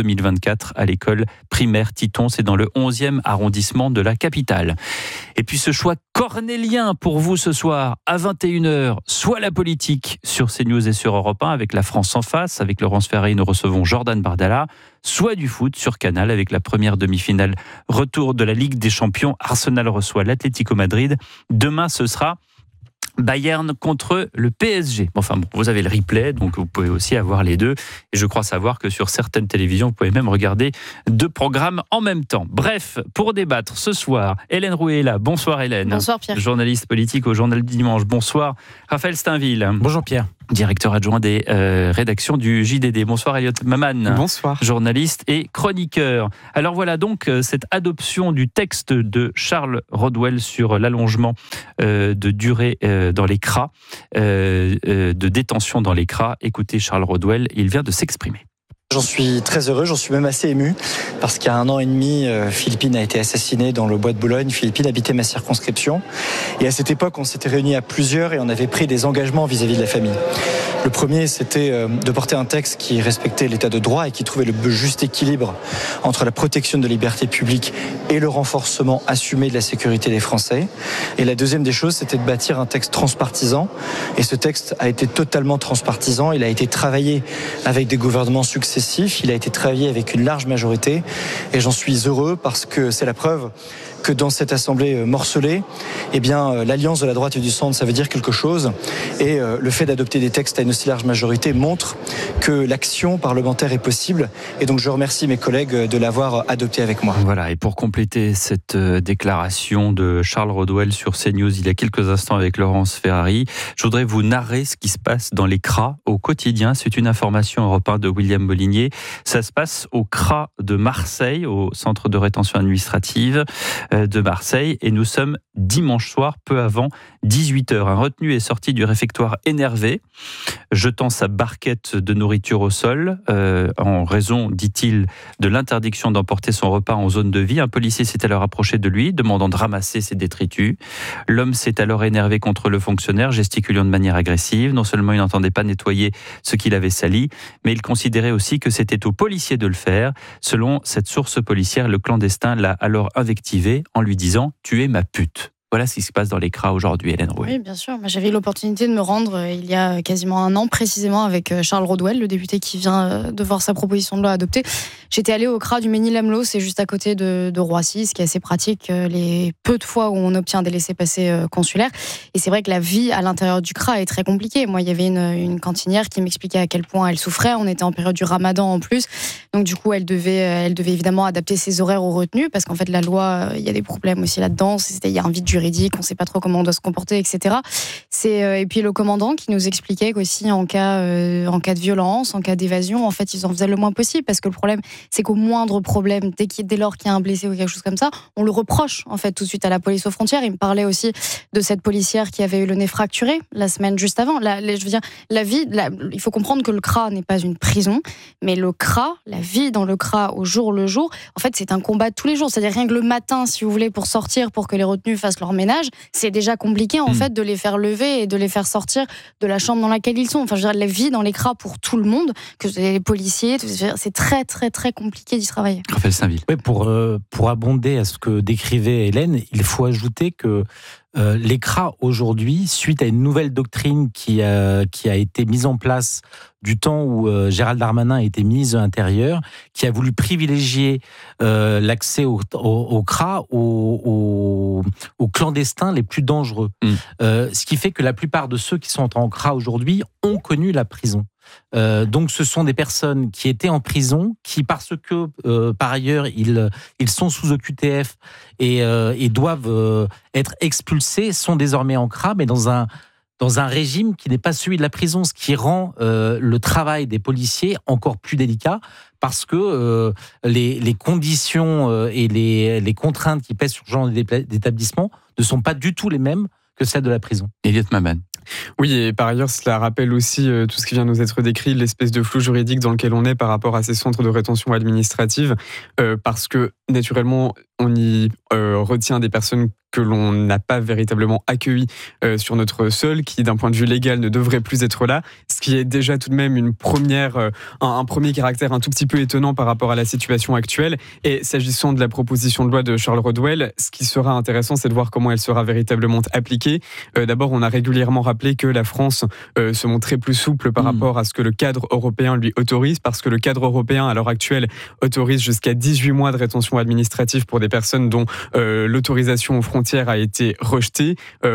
Speaker 6: à l'école primaire Titon, c'est dans le 11e arrondissement de la capitale. Et puis ce choix cornélien pour vous ce soir à 21h, soit la politique sur CNews et sur Europe 1 avec la France en face, avec Laurence Ferrari, nous recevons Jordan Bardella, soit du foot sur Canal avec la première demi-finale retour de la Ligue des Champions. Arsenal reçoit l'Atlético Madrid. Demain ce sera Bayern contre le PSG. Enfin bon, vous avez le replay, donc vous pouvez aussi avoir les deux. Et je crois savoir que sur certaines télévisions, vous pouvez même regarder 2 programmes en même temps. Bref, pour débattre ce soir, Hélène Rouet est là. Bonsoir Hélène.
Speaker 21: Bonsoir Pierre.
Speaker 6: Journaliste politique au Journal du Dimanche. Bonsoir Raphaël Steinville.
Speaker 9: Bonjour Pierre.
Speaker 6: Directeur adjoint des rédactions du JDD. Bonsoir Elliot Maman.
Speaker 9: Bonsoir.
Speaker 6: Journaliste et chroniqueur. Alors voilà donc cette adoption du texte de Charles Rodwell sur l'allongement de durée dans les CRA, de détention dans les CRA. Écoutez Charles Rodwell, il vient de s'exprimer.
Speaker 10: J'en suis très heureux, j'en suis même assez ému, parce qu'il y a 1 an et demi, Philippine a été assassiné dans le bois de Boulogne. Philippine habitait ma circonscription. Et à cette époque, on s'était réunis à plusieurs et on avait pris des engagements vis-à-vis de la famille. Le premier, c'était de porter un texte qui respectait l'état de droit et qui trouvait le juste équilibre entre la protection de la liberté publique et le renforcement assumé de la sécurité des Français. Et la deuxième des choses, c'était de bâtir un texte transpartisan. Et ce texte a été totalement transpartisan. Il a été travaillé avec des gouvernements successifs. Il a été travaillé avec une large majorité et j'en suis heureux parce que c'est la preuve que dans cette assemblée morcelée, eh bien, l'alliance de la droite et du centre, ça veut dire quelque chose. Et le fait d'adopter des textes à une aussi large majorité montre que l'action parlementaire est possible. Et donc, je remercie mes collègues de l'avoir adopté avec moi.
Speaker 6: Voilà, et pour compléter cette déclaration de Charles Rodwell sur CNews il y a quelques instants avec Laurence Ferrari, je voudrais vous narrer ce qui se passe dans les CRA au quotidien. C'est une information Europe 1 de William Molinier. Ça se passe au CRA de Marseille, au centre de rétention administrative de Marseille, et nous sommes dimanche soir, peu avant 18h. Un retenu est sorti du réfectoire énervé, jetant sa barquette de nourriture au sol, en raison, dit-il, de l'interdiction d'emporter son repas en zone de vie. Un policier s'est alors approché de lui, demandant de ramasser ses détritus. L'homme s'est alors énervé contre le fonctionnaire, gesticulant de manière agressive. Non seulement il n'entendait pas nettoyer ce qu'il avait sali, mais il considérait aussi que c'était au policier de le faire. Selon cette source policière, le clandestin l'a alors invectivé en lui disant « Tu es ma pute ». Voilà ce qui se passe dans les CRA aujourd'hui, Hélène Rouet.
Speaker 21: Oui, bien sûr. Moi, j'avais eu l'opportunité de me rendre il y a quasiment 1 an, précisément avec Charles Rodwell, le député qui vient de voir sa proposition de loi adoptée. J'étais allée au CRA du Mesnil-Amelot, c'est juste à côté de Roissy, ce qui est assez pratique les peu de fois où on obtient des laissez-passer consulaires. Et c'est vrai que la vie à l'intérieur du CRA est très compliquée. Moi, il y avait une cantinière qui m'expliquait à quel point elle souffrait. On était en période du Ramadan en plus. Donc, du coup, elle devait évidemment adapter ses horaires aux retenus, parce qu'en fait, la loi, il y a des problèmes aussi là-dedans. Il y a un vide juridique, on ne sait pas trop comment on doit se comporter, etc. Et puis le commandant qui nous expliquait qu'aussi en cas de violence, en cas d'évasion, en fait, ils en faisaient le moins possible, parce que le problème, c'est qu'au moindre problème, dès lors qu'il y a un blessé ou quelque chose comme ça, on le reproche en fait tout de suite à la police aux frontières. Il me parlait aussi de cette policière qui avait eu le nez fracturé la semaine juste avant. Il faut comprendre que le CRA n'est pas une prison, mais le CRA, la vie dans le CRA au jour le jour, en fait, c'est un combat de tous les jours. C'est-à-dire rien que le matin, si vous voulez, pour sortir, pour que les retenus fassent leur ménage, c'est déjà compliqué en fait de les faire lever et de les faire sortir de la chambre dans laquelle ils sont. Enfin, je veux dire, la vie dans les CRA pour tout le monde, que les policiers, c'est très très très compliqué d'y travailler.
Speaker 6: Raphaël Steinville.
Speaker 9: Oui, pour abonder à ce que décrivait Hélène, il faut ajouter que les CRA aujourd'hui, suite à une nouvelle doctrine qui a été mise en place du temps où Gérald Darmanin a été ministre de l'Intérieur, qui a voulu privilégier l'accès au CRA aux clandestins les plus dangereux. Ce qui fait que la plupart de ceux qui sont en CRA aujourd'hui ont connu la prison. Donc ce sont des personnes qui étaient en prison, qui parce que par ailleurs ils sont sous OQTF et doivent être expulsés, sont désormais en CRA, mais dans un régime qui n'est pas celui de la prison, ce qui rend le travail des policiers encore plus délicat, parce que les conditions et les contraintes qui pèsent sur ce genre d'établissement ne sont pas du tout les mêmes que celles de la prison.
Speaker 6: Elliot Maman.
Speaker 12: Oui, et par ailleurs, cela rappelle aussi tout ce qui vient de nous être décrit, l'espèce de flou juridique dans lequel on est par rapport à ces centres de rétention administrative, parce que, naturellement, on y retient des personnes que l'on n'a pas véritablement accueillies sur notre sol, qui, d'un point de vue légal, ne devraient plus être là, ce qui est déjà tout de même un premier caractère un tout petit peu étonnant par rapport à la situation actuelle. Et s'agissant de la proposition de loi de Charles Rodwell, ce qui sera intéressant, c'est de voir comment elle sera véritablement appliquée. D'abord, on a régulièrement rappelé que la France se montrait plus souple par rapport à ce que le cadre européen lui autorise, parce que le cadre européen, à l'heure actuelle, autorise jusqu'à 18 mois de rétention administrative pour des personnes dont l'autorisation aux frontières a été rejetée.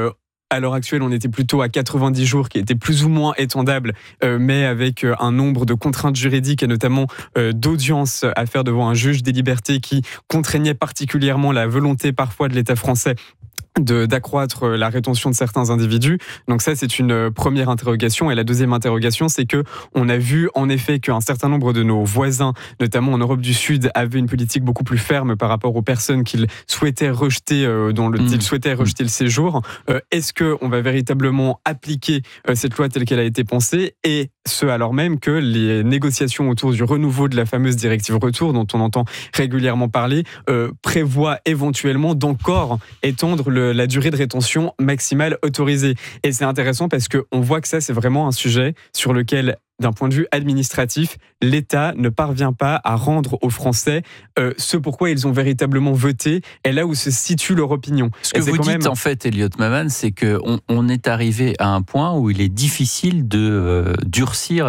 Speaker 12: À l'heure actuelle, on était plutôt à 90 jours, qui était plus ou moins étendable, mais avec un nombre de contraintes juridiques et notamment d'audiences à faire devant un juge des libertés qui contraignait particulièrement la volonté parfois de l'État français d'accroître la rétention de certains individus. Donc ça, c'est une première interrogation. Et la deuxième interrogation, c'est que on a vu en effet qu'un certain nombre de nos voisins, notamment en Europe du Sud, avaient une politique beaucoup plus ferme par rapport aux personnes qu'ils souhaitaient rejeter, ils souhaitaient rejeter le séjour. Est-ce qu'on va véritablement appliquer cette loi telle qu'elle a été pensée, et ce alors même que les négociations autour du renouveau de la fameuse directive retour, dont on entend régulièrement parler, prévoient éventuellement d'encore étendre la durée de rétention maximale autorisée. Et c'est intéressant parce qu'on voit que ça, c'est vraiment un sujet sur lequel, d'un point de vue administratif, l'État ne parvient pas à rendre aux Français ce pourquoi ils ont véritablement voté, et là où se situe leur opinion.
Speaker 6: Ce que vous dites, en fait, Elliot Maman, c'est qu'on est arrivé à un point où il est difficile de durcir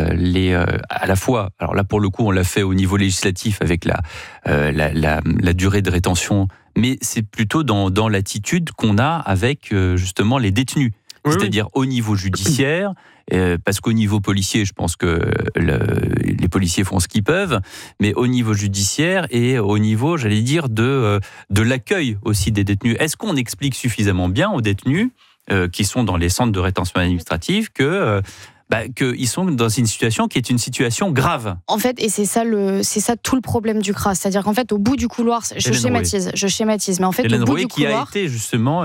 Speaker 6: à la fois, alors là pour le coup on l'a fait au niveau législatif avec la durée de rétention, mais c'est plutôt dans l'attitude qu'on a avec justement les détenus. Oui, c'est-à-dire au niveau judiciaire, parce qu'au niveau policier, je pense que les policiers font ce qu'ils peuvent, mais au niveau judiciaire et au niveau, j'allais dire, de l'accueil aussi des détenus. Est-ce qu'on explique suffisamment bien aux détenus qui sont dans les centres de rétention administrative qu'ils sont dans une situation qui est une situation grave.
Speaker 21: En fait, et c'est ça tout le problème du CRA. C'est-à-dire qu'en fait, au bout du couloir, je schématise, mais en fait,
Speaker 6: Hélène
Speaker 21: au bout
Speaker 6: Rouet,
Speaker 21: du couloir...
Speaker 6: qui a été justement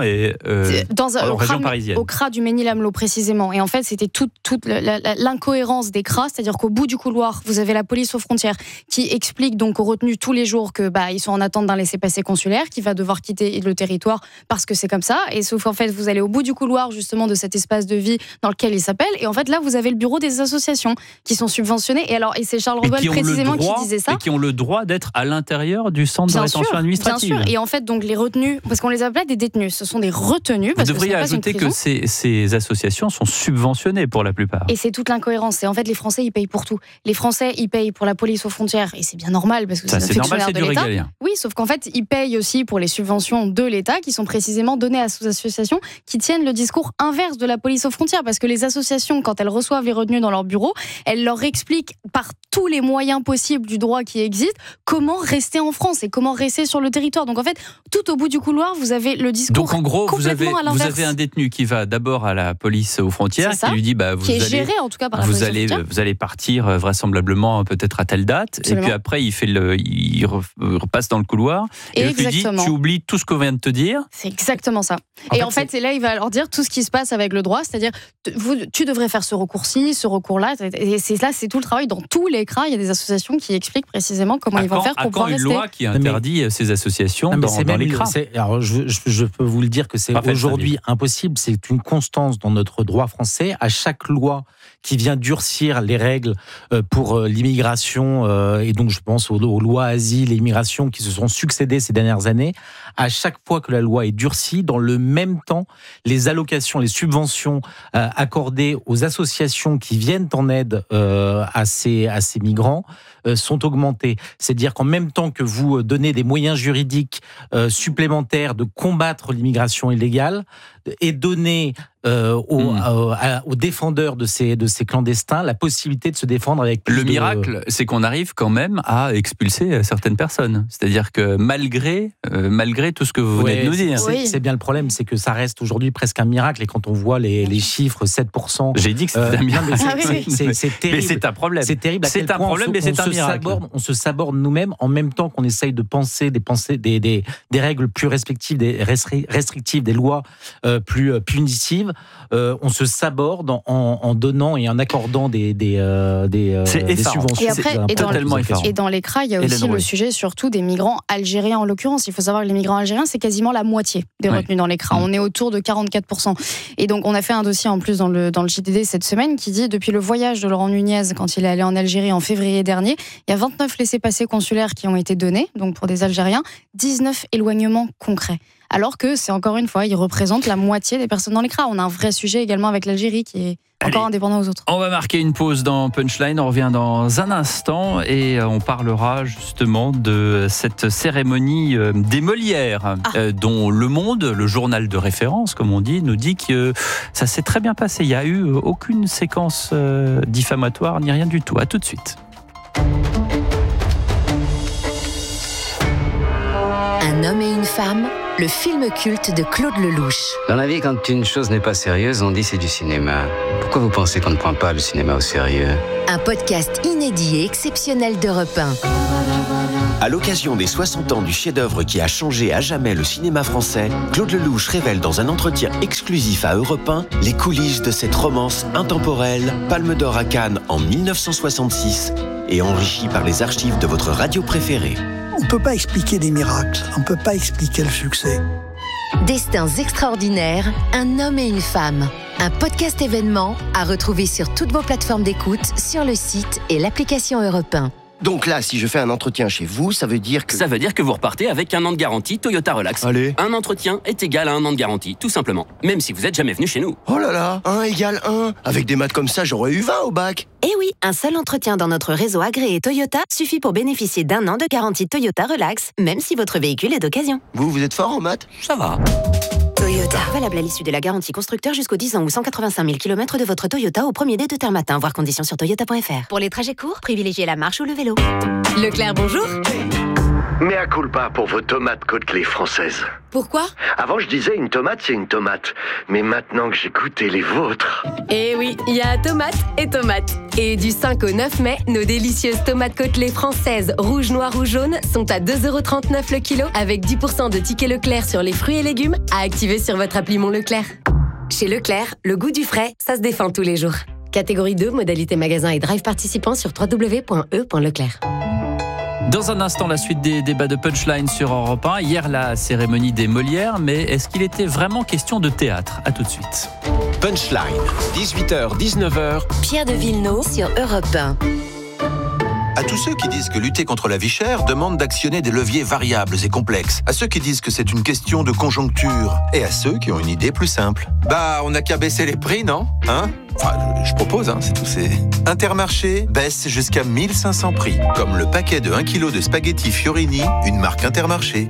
Speaker 6: en région parisienne.
Speaker 21: Au CRA du Mesnil-Amelot, précisément. Et en fait, c'était toute l'incohérence des CRA, c'est-à-dire qu'au bout du couloir, vous avez la police aux frontières qui explique donc aux retenus tous les jours que ils sont en attente d'un laissez-passer consulaire, qui va devoir quitter le territoire parce que c'est comme ça. Et sauf qu'en fait, vous allez au bout du couloir, justement, de cet espace de vie dans lequel ils s'appellent. Et en fait, là, vous avez le bureau des associations qui sont subventionnées. Et c'est Charles Rodwell précisément qui disait ça.
Speaker 6: Et qui ont le droit d'être à l'intérieur du centre de rétention administrative.
Speaker 21: Bien sûr. Et en fait, donc les retenus, parce qu'on les appelle des détenus, ce sont des retenus.
Speaker 6: Vous devriez ajouter que ces associations sont subventionnées pour la plupart.
Speaker 21: Et c'est toute l'incohérence. Et en fait, les Français, ils payent pour tout. Les Français, ils payent pour la police aux frontières. Et c'est bien normal parce que c'est un fonctionnaire de l'État.
Speaker 6: Régalien.
Speaker 21: Oui, sauf qu'en fait, ils payent aussi pour les subventions de l'État qui sont précisément données à ces associations qui tiennent le discours inverse de la police aux frontières. Parce que les associations, quand elles reçoivent les retenus dans leur bureau, elles leur expliquent par tous les moyens possibles du droit qui existe comment rester en France et comment rester sur le territoire. Donc en fait, tout au bout du couloir, vous avez le discours.
Speaker 6: Donc en gros, vous avez
Speaker 21: l'inverse.
Speaker 6: un détenu qui va d'abord à la police aux frontières, qui lui dit
Speaker 21: qui est géré en tout cas par la police aux frontières.
Speaker 6: Vous allez partir vraisemblablement peut-être à telle date. Absolument. Et puis après il repasse dans le couloir et lui dit tu oublies tout ce qu'on vient de te dire.
Speaker 21: C'est exactement ça. En fait, c'est là il va leur dire tout ce qui se passe avec le droit, c'est-à-dire tu devrais faire ce recours-ci, ce recours-là. Et c'est tout le travail dans tous les CRA. Il y a des associations qui expliquent précisément comment ils vont faire pour pouvoir rester.
Speaker 6: Une loi qui interdit ces associations dans les CRA.
Speaker 9: Alors je peux vous le dire que c'est aujourd'hui impossible. C'est une constance dans notre droit français. À chaque loi qui vient durcir les règles pour l'immigration, et donc je pense aux lois asile et immigration qui se sont succédées ces dernières années, à chaque fois que la loi est durcie, dans le même temps, les allocations, les subventions accordées aux associations qui viennent en aide à ces migrants sont augmentées. C'est-à-dire qu'en même temps que vous donnez des moyens juridiques supplémentaires de combattre l'immigration illégale et donner aux défendeurs de ces clandestins la possibilité de se défendre avec plus
Speaker 6: Le miracle, c'est qu'on arrive quand même à expulser certaines personnes. C'est-à-dire que malgré tout ce que vous venez de nous dire.
Speaker 9: C'est bien le problème, c'est que ça reste aujourd'hui presque un miracle. Et quand on voit les chiffres, 7%...
Speaker 6: J'ai dit que c'était un miracle.
Speaker 9: C'est terrible.
Speaker 6: Mais c'est un problème.
Speaker 9: C'est terrible.
Speaker 6: C'est un problème, mais c'est un miracle.
Speaker 9: On se saborde nous-mêmes en même temps qu'on essaye de penser des règles plus restrictives, des lois plus punitives. On se saborde en donnant et en accordant des subventions.
Speaker 21: Et dans les CRA, il y a aussi le sujet surtout des migrants algériens en l'occurrence. Il faut savoir que les migrants algériens, c'est quasiment la moitié des retenus dans les CRA. On est autour de 44%. Et donc on a fait un dossier en plus dans le JDD cette semaine qui dit depuis le voyage de Laurent Nunez quand il est allé en Algérie en février dernier, il y a 29 laissez-passer consulaires qui ont été donnés, donc pour des Algériens, 19 éloignements concrets. alors que c'est encore une fois, ils représentent la moitié des personnes dans les CRA. On a un vrai sujet également avec l'Algérie qui est encore indépendant aux autres.
Speaker 6: On va marquer une pause dans Punchline, on revient dans un instant et on parlera justement de cette cérémonie des Molières dont Le Monde, le journal de référence comme on dit, nous dit que ça s'est très bien passé. Il n'y a eu aucune séquence diffamatoire ni rien du tout. À tout de suite.
Speaker 11: Un homme et une femme, le film culte de Claude Lelouch.
Speaker 13: Dans la vie, quand une chose n'est pas sérieuse, on dit c'est du cinéma. Pourquoi vous pensez qu'on ne prend pas le cinéma au sérieux ?
Speaker 11: Un podcast inédit et exceptionnel d'Europe 1.
Speaker 7: À l'occasion des 60 ans du chef-d'œuvre qui a changé à jamais le cinéma français, Claude Lelouch révèle dans un entretien exclusif à Europe 1 les coulisses de cette romance intemporelle, Palme d'Or à Cannes en 1966 et enrichie par les archives de votre radio préférée.
Speaker 14: On ne peut pas expliquer des miracles, on ne peut pas expliquer le succès.
Speaker 11: Destins extraordinaires, un homme et une femme. Un podcast événement à retrouver sur toutes vos plateformes d'écoute, sur le site et l'application Europe 1.
Speaker 15: Donc là, si je fais un entretien chez vous, ça veut dire que...
Speaker 18: Ça veut dire que vous repartez avec 1 an de garantie Toyota Relax.
Speaker 15: Allez.
Speaker 18: Un entretien est égal à 1 an de garantie, tout simplement. Même si vous n'êtes jamais venu chez nous.
Speaker 15: Oh là là, 1 égale 1. Avec des maths comme ça, j'aurais eu 20 au bac.
Speaker 23: Eh oui, un seul entretien dans notre réseau agréé Toyota suffit pour bénéficier d'1 an de garantie Toyota Relax, même si votre véhicule est d'occasion.
Speaker 15: Vous êtes fort en maths ?
Speaker 18: Ça va.
Speaker 23: Toyota. Valable à l'issue de la garantie constructeur jusqu'aux 10 ans ou 185 000 km de votre Toyota au premier dé de terre matin. Voir conditions sur toyota.fr. Pour les trajets courts, privilégiez la marche ou le vélo. Leclerc, bonjour.
Speaker 8: Mea culpa pour vos tomates côtelées françaises.
Speaker 23: Pourquoi ?
Speaker 8: Avant, je disais une tomate, c'est une tomate. Mais maintenant que j'ai goûté les vôtres...
Speaker 23: Eh oui, il y a tomate et tomate. Et du 5 au 9 mai, nos délicieuses tomates côtelées françaises, rouge, noir ou jaune, sont à 2,39 € le kilo, avec 10% de tickets Leclerc sur les fruits et légumes, à activer sur votre appli Mon Leclerc. Chez Leclerc, le goût du frais, ça se défend tous les jours. Catégorie 2, modalité magasin et drive participant sur www.e.leclerc.
Speaker 6: Dans un instant, la suite des débats de Punchline sur Europe 1. Hier, la cérémonie des Molières, mais est-ce qu'il était vraiment question de théâtre ? À tout de suite.
Speaker 24: Punchline, 18h, 19h.
Speaker 11: Pierre de Villeneuve sur Europe 1.
Speaker 26: À tous ceux qui disent que lutter contre la vie chère demande d'actionner des leviers variables et complexes. À ceux qui disent que c'est une question de conjoncture. Et à ceux qui ont une idée plus simple. Bah, on n'a qu'à baisser les prix, non ? Hein ? Enfin, je propose, c'est tout. Intermarché baisse jusqu'à 1500 prix. Comme le paquet de 1 kg de spaghettis Fiorini, une marque Intermarché.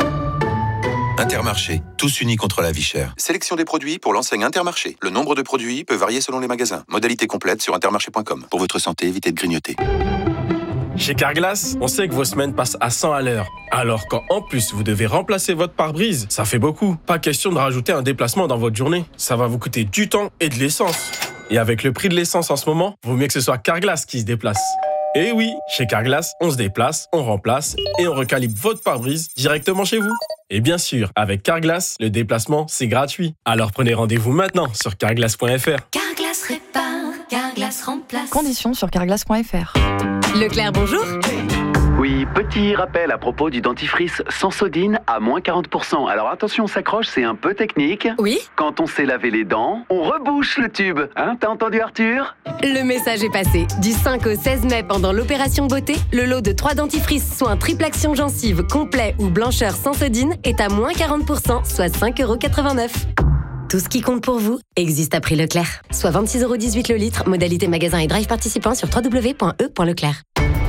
Speaker 26: Intermarché, tous unis contre la vie chère. Sélection des produits pour l'enseigne Intermarché. Le nombre de produits peut varier selon les magasins. Modalité complète sur intermarché.com. Pour votre santé, évitez de grignoter.
Speaker 27: Chez Carglass, on sait que vos semaines passent à 100 à l'heure. Alors quand en plus vous devez remplacer votre pare-brise, ça fait beaucoup. Pas question de rajouter un déplacement dans votre journée. Ça va vous coûter du temps et de l'essence. Et avec le prix de l'essence en ce moment, vaut mieux que ce soit Carglass qui se déplace. Et oui, chez Carglass, on se déplace, on remplace et on recalibre votre pare-brise directement chez vous. Et bien sûr, avec Carglass, le déplacement, c'est gratuit. Alors prenez rendez-vous maintenant sur carglass.fr.
Speaker 23: Carglass répare, Carglass remplace.
Speaker 21: Conditions sur carglass.fr.
Speaker 23: Leclerc, bonjour.
Speaker 28: Oui, petit rappel à propos du dentifrice Sensodyne à moins 40%. Alors attention, on s'accroche, c'est un peu technique.
Speaker 23: Oui.
Speaker 28: Quand on s'est lavé les dents, on rebouche le tube. T'as entendu Arthur ?
Speaker 23: Le message est passé. Du 5 au 16 mai, pendant l'opération beauté, le lot de 3 dentifrices soins triple action gencive, complet ou blancheur Sensodyne est à moins 40%, soit 5,89 €. Tout ce qui compte pour vous existe à prix Leclerc. Soit 26,18 € le litre, modalité magasin et drive participant sur www.e.leclerc.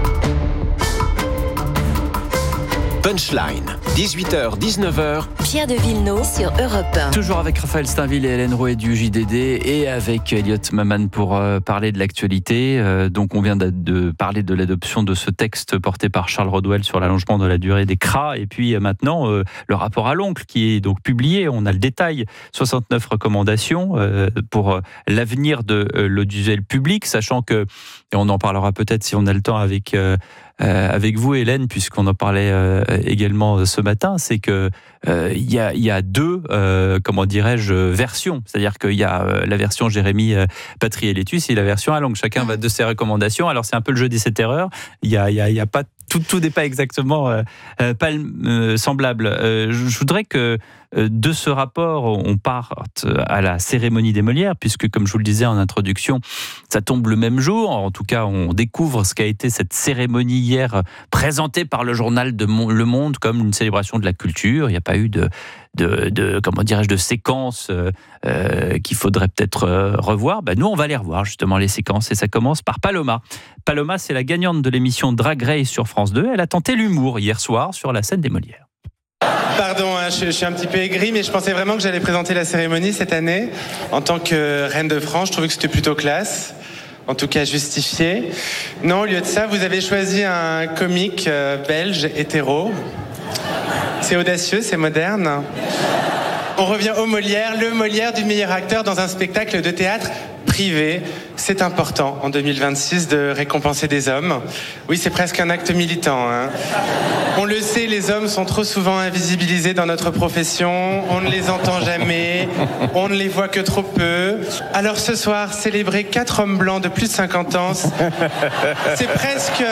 Speaker 24: Punchline, 18h, 19h.
Speaker 11: Pierre de Villeneuve sur Europe 1.
Speaker 6: Toujours avec Raphaël Steinville et Hélène Rouet du JDD et avec Elliot Maman pour parler de l'actualité. Donc on vient de parler de l'adoption de ce texte porté par Charles Rodwell sur l'allongement de la durée des CRA. Et puis maintenant, le rapport à l'oncle qui est donc publié. On a le détail, 69 recommandations pour l'avenir de l'audiovisuel public, sachant que, et on en parlera peut-être si on a le temps avec vous, Hélène, puisqu'on en parlait également ce matin, c'est que il y a deux, comment dirais-je, versions. C'est-à-dire qu'il y a la version Jérémy Patry et Létus et la version à longue. Chacun va de ses recommandations. Alors c'est un peu le jeu des 7 erreurs. Il y a pas tout n'est pas exactement semblable. Je voudrais que de ce rapport, on parte à la cérémonie des Molières, puisque, comme je vous le disais en introduction, ça tombe le même jour. En tout cas, on découvre ce qu'a été cette cérémonie hier, présentée par le journal Le Monde comme une célébration de la culture. Il n'y a pas eu de séquences qu'il faudrait peut-être revoir. Nous, on va les revoir, justement, les séquences. Et ça commence par Paloma. Paloma, c'est la gagnante de l'émission Drag Race sur France 2. Elle a tenté l'humour hier soir sur la scène des Molières.
Speaker 1: Pardon, je suis un petit peu aigri, mais je pensais vraiment que j'allais présenter la cérémonie cette année. En tant que reine de France, je trouvais que c'était plutôt classe. En tout cas justifié. Non, au lieu de ça, vous avez choisi un comique belge hétéro. C'est audacieux, c'est moderne. On revient au Molière, le Molière du meilleur acteur dans un spectacle de théâtre privé. C'est important en 2026 de récompenser des hommes. Oui, c'est presque un acte militant. On le sait, les hommes sont trop souvent invisibilisés dans notre profession. On ne les entend jamais. On ne les voit que trop peu. Alors ce soir, célébrer 4 hommes blancs de plus de 50 ans, c'est presque...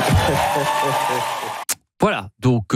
Speaker 6: Voilà, donc...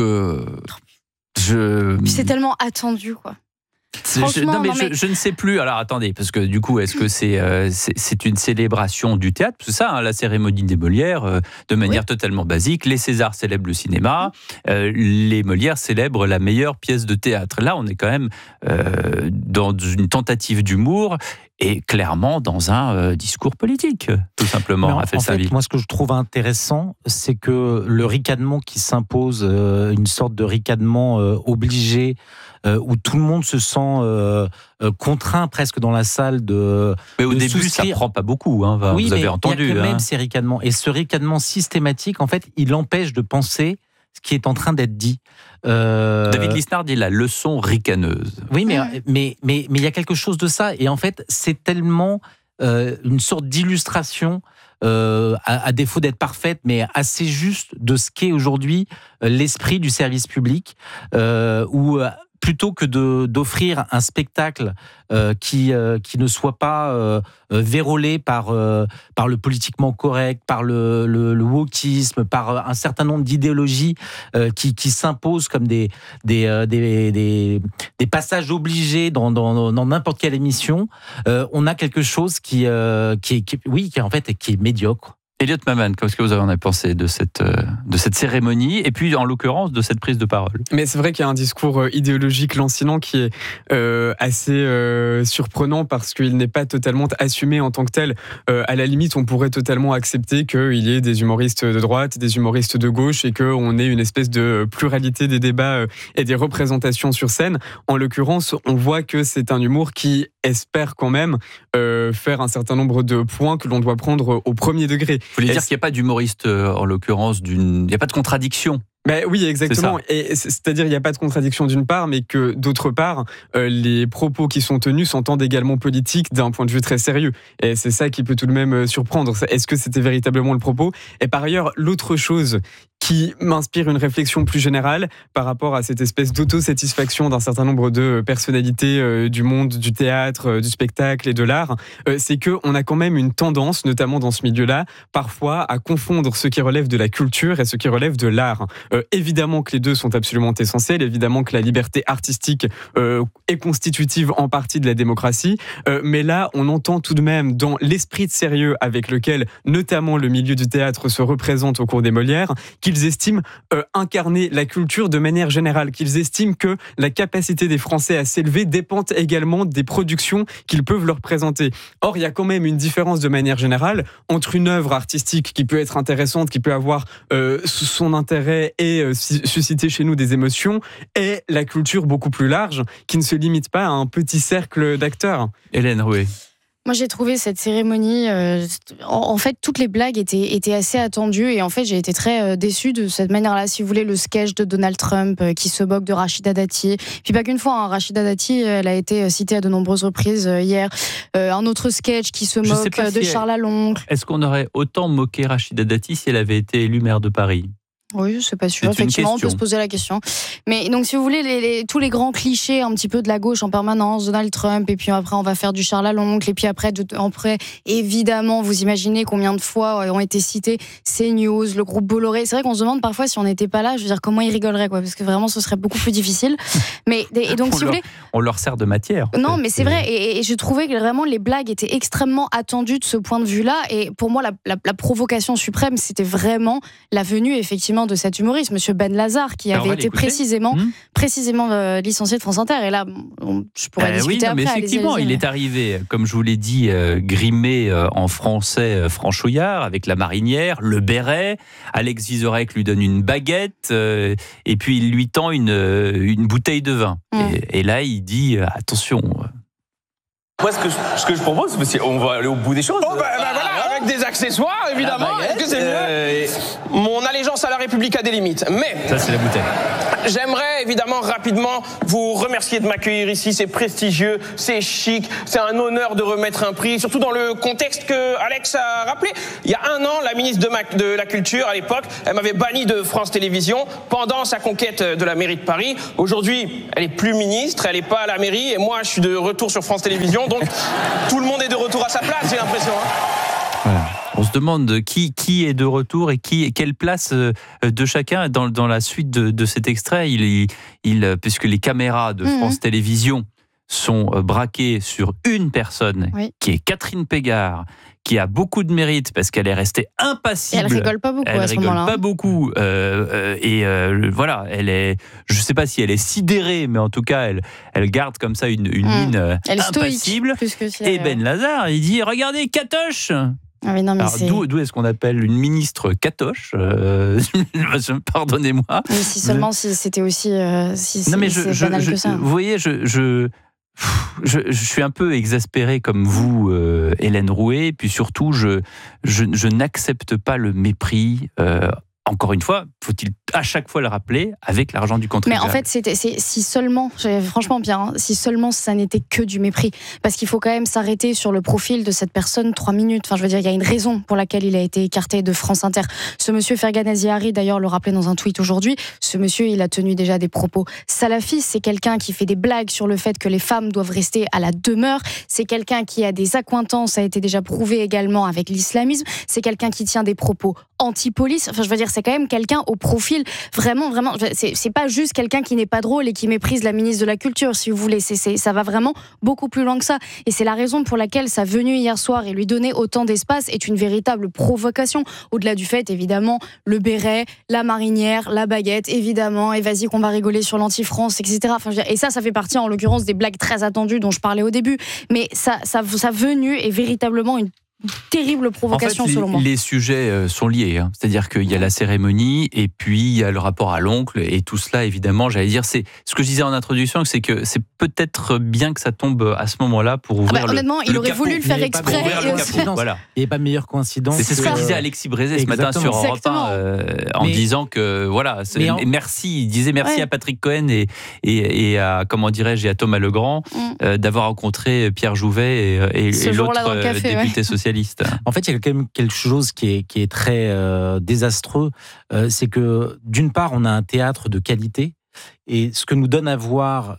Speaker 21: C'est tellement attendu, quoi.
Speaker 6: Je ne sais plus. Alors attendez, parce que du coup, est-ce que c'est une célébration du théâtre? C'est ça, la cérémonie des Molières, de manière totalement basique. Les Césars célèbrent le cinéma, les Molières célèbrent la meilleure pièce de théâtre. Là, on est quand même dans une tentative d'humour et clairement dans un discours politique, tout simplement.
Speaker 9: En fait, moi, ce que je trouve intéressant, c'est que le ricanement qui s'impose, une sorte de ricanement obligé, où tout le monde se sent contraint presque dans la salle de...
Speaker 6: Mais au début, ça ne prend pas beaucoup, hein,
Speaker 9: oui,
Speaker 6: vous avez entendu.
Speaker 9: Il y a quand même ces ricanements. Et ce ricanement systématique, en fait, il empêche de penser ce qui est en train d'être dit.
Speaker 6: David Lisnard dit la leçon ricaneuse.
Speaker 9: Oui, mais il y a quelque chose de ça. Et en fait, c'est tellement une sorte d'illustration, à défaut d'être parfaite, mais assez juste de ce qu'est aujourd'hui l'esprit du service public, où... plutôt que d'offrir un spectacle qui ne soit pas vérolé par le politiquement correct, par le wokisme, par un certain nombre d'idéologies qui s'imposent comme des passages obligés dans n'importe quelle émission, on a quelque chose qui est médiocre.
Speaker 6: Elliot Maman, qu'est-ce que vous en avez pensé de cette cérémonie et puis en l'occurrence de cette prise de parole?
Speaker 12: Mais c'est vrai qu'il y a un discours idéologique lancinant qui est assez surprenant parce qu'il n'est pas totalement assumé en tant que tel. À la limite, on pourrait totalement accepter qu'il y ait des humoristes de droite, des humoristes de gauche et qu'on ait une espèce de pluralité des débats et des représentations sur scène. En l'occurrence, on voit que c'est un humour qui espère quand même faire un certain nombre de points que l'on doit prendre au premier degré.
Speaker 6: Vous voulez dire qu'il n'y a pas d'humoriste, en l'occurrence, il n'y a pas de contradiction?
Speaker 12: Oui, exactement. Et c'est-à-dire, il n'y a pas de contradiction d'une part, mais que d'autre part, les propos qui sont tenus s'entendent également politiques d'un point de vue très sérieux. Et c'est ça qui peut tout de même surprendre. Est-ce que c'était véritablement le propos? Et par ailleurs, l'autre chose qui m'inspire une réflexion plus générale par rapport à cette espèce d'autosatisfaction d'un certain nombre de personnalités du monde du théâtre, du spectacle et de l'art, c'est qu'on a quand même une tendance, notamment dans ce milieu-là, parfois à confondre ce qui relève de la culture et ce qui relève de l'art. Évidemment que les deux sont absolument essentiels, évidemment que la liberté artistique est constitutive en partie de la démocratie, mais là, on entend tout de même dans l'esprit de sérieux avec lequel, notamment le milieu du théâtre se représente au cours des Molières, qu'ils estiment incarner la culture de manière générale, qu'ils estiment que la capacité des Français à s'élever dépend également des productions qu'ils peuvent leur présenter. Or, il y a quand même une différence de manière générale entre une œuvre artistique qui peut être intéressante, qui peut avoir son intérêt et susciter chez nous des émotions, et la culture beaucoup plus large, qui ne se limite pas à un petit cercle d'acteurs.
Speaker 6: Hélène Rouet.
Speaker 21: Moi, j'ai trouvé cette cérémonie... en fait, toutes les blagues étaient assez attendues. Et en fait, j'ai été très déçue de cette manière-là. Si vous voulez, le sketch de Donald Trump qui se moque de Rachida Dati. Puis pas qu'une fois, Rachida Dati, elle a été citée à de nombreuses reprises hier. Un autre sketch qui se moque de Charles Aloncle.
Speaker 6: Est-ce qu'on aurait autant moqué Rachida Dati si elle avait été élue maire de Paris ?
Speaker 21: Oui, c'est pas sûr. Effectivement, on peut se poser la question. Mais donc, si vous voulez, tous les grands clichés un petit peu de la gauche en permanence, Donald Trump, et puis après, on va faire du Charles à l'oncle, et puis après, évidemment, vous imaginez combien de fois ont été cités CNews, le groupe Bolloré. C'est vrai qu'on se demande parfois si on n'était pas là, je veux dire, comment ils rigoleraient, quoi, parce que vraiment, ce serait beaucoup plus difficile. Mais, et donc, si vous voulez.
Speaker 6: On leur sert de matière.
Speaker 21: Non, mais c'est vrai, et je trouvais que vraiment les blagues étaient extrêmement attendues de ce point de vue-là, et pour moi, la provocation suprême, c'était vraiment la venue, effectivement, de cet humoriste, Monsieur Ben Lazare, qui avait été précisément licencié de France Inter. Et là, je pourrais discuter après.
Speaker 6: Mais effectivement, il est arrivé, comme je vous l'ai dit, grimé en français franchouillard, avec la marinière, le béret. Alex Vizorek lui donne une baguette, et puis il lui tend une bouteille de vin. Et là, il dit attention.
Speaker 2: Moi, ce que je propose, c'est on va aller au bout des choses.
Speaker 3: Voilà, avec des accessoires, évidemment. Est-ce que c'est mieux ? Mon allégeance à la République a des limites. Mais
Speaker 6: ça, c'est la bouteille.
Speaker 3: J'aimerais évidemment rapidement vous remercier de m'accueillir ici. C'est prestigieux, c'est chic, c'est un honneur de remettre un prix, surtout dans le contexte que Alex a rappelé. Il y a un an, la ministre de la Culture, à l'époque, elle m'avait banni de France Télévisions pendant sa conquête de la mairie de Paris. Aujourd'hui, elle est plus ministre, elle n'est pas à la mairie, et moi, je suis de retour sur France Télévisions. Donc, tout le monde est de retour à sa place, j'ai l'impression.
Speaker 6: Voilà. On se demande qui est de retour et quelle place de chacun. Dans la suite de cet extrait, puisque les caméras de France Télévisions sont braquées sur une personne, qui est Catherine Pégard, qui a beaucoup de mérite parce qu'elle est restée impassible.
Speaker 21: Et elle rigole pas beaucoup à ce moment-là.
Speaker 6: Elle rigole pas beaucoup. Voilà, je sais pas si elle est sidérée, mais en tout cas, elle garde comme ça une mine impassible. Et Ben Lazare, il dit, regardez, Catoche.
Speaker 21: Ah mais non, mais
Speaker 6: alors, d'où est-ce qu'on appelle une ministre Catoche Pardonnez-moi.
Speaker 21: Mais si seulement si c'était aussi si non, mais c'est banal que ça.
Speaker 6: Vous voyez, je suis un peu exaspéré comme vous, Hélène Rouet, puis surtout, je n'accepte pas le mépris. Encore une fois, faut-il à chaque fois le rappeler, avec l'argent du contribuable.
Speaker 21: Mais en fait, si seulement, franchement bien, si seulement ça n'était que du mépris. Parce qu'il faut quand même s'arrêter sur le profil de cette personne 3 minutes. Enfin, je veux dire, il y a une raison pour laquelle il a été écarté de France Inter. Ce monsieur Fergan Aziari, d'ailleurs, le rappelait dans un tweet aujourd'hui, ce monsieur, il a tenu déjà des propos salafistes. C'est quelqu'un qui fait des blagues sur le fait que les femmes doivent rester à la demeure. C'est quelqu'un qui a des accointances, ça a été déjà prouvé également avec l'islamisme. C'est quelqu'un qui tient des propos anti-police. Enfin, je veux dire, c'est quand même quelqu'un au profil vraiment, c'est pas juste quelqu'un qui n'est pas drôle et qui méprise la ministre de la Culture, si vous voulez. Ça va vraiment beaucoup plus loin que ça. Et c'est la raison pour laquelle sa venue hier soir et lui donner autant d'espace est une véritable provocation. Au-delà du fait, évidemment, le béret, la marinière, la baguette, évidemment, et vas-y qu'on va rigoler sur l'anti-France, etc. Enfin, je veux dire, et ça fait partie, en l'occurrence, des blagues très attendues dont je parlais au début. Mais sa venue est véritablement une terrible provocation, selon moi.
Speaker 6: Les sujets sont liés, hein. C'est-à-dire qu'il y a la cérémonie et puis il y a le rapport à l'oncle et tout cela, évidemment, j'allais dire, c'est ce que je disais en introduction, c'est que c'est peut-être bien que ça tombe à ce moment-là pour ouvrir
Speaker 21: honnêtement, il aurait voulu le faire exprès.
Speaker 6: Voilà.
Speaker 9: Il n'y a pas de meilleure coïncidence.
Speaker 6: C'est ce que disait Alexis Brézé ce matin sur Europe 1 en disant que voilà, merci, il disait merci à Patrick Cohen et à, comment dirais-je, et à Thomas Legrand d'avoir rencontré Pierre Jouvet et l'autre député socialiste.
Speaker 9: En fait, il y a quand même quelque chose qui est très désastreux. C'est que, d'une part, on a un théâtre de qualité. Et ce que nous donne à voir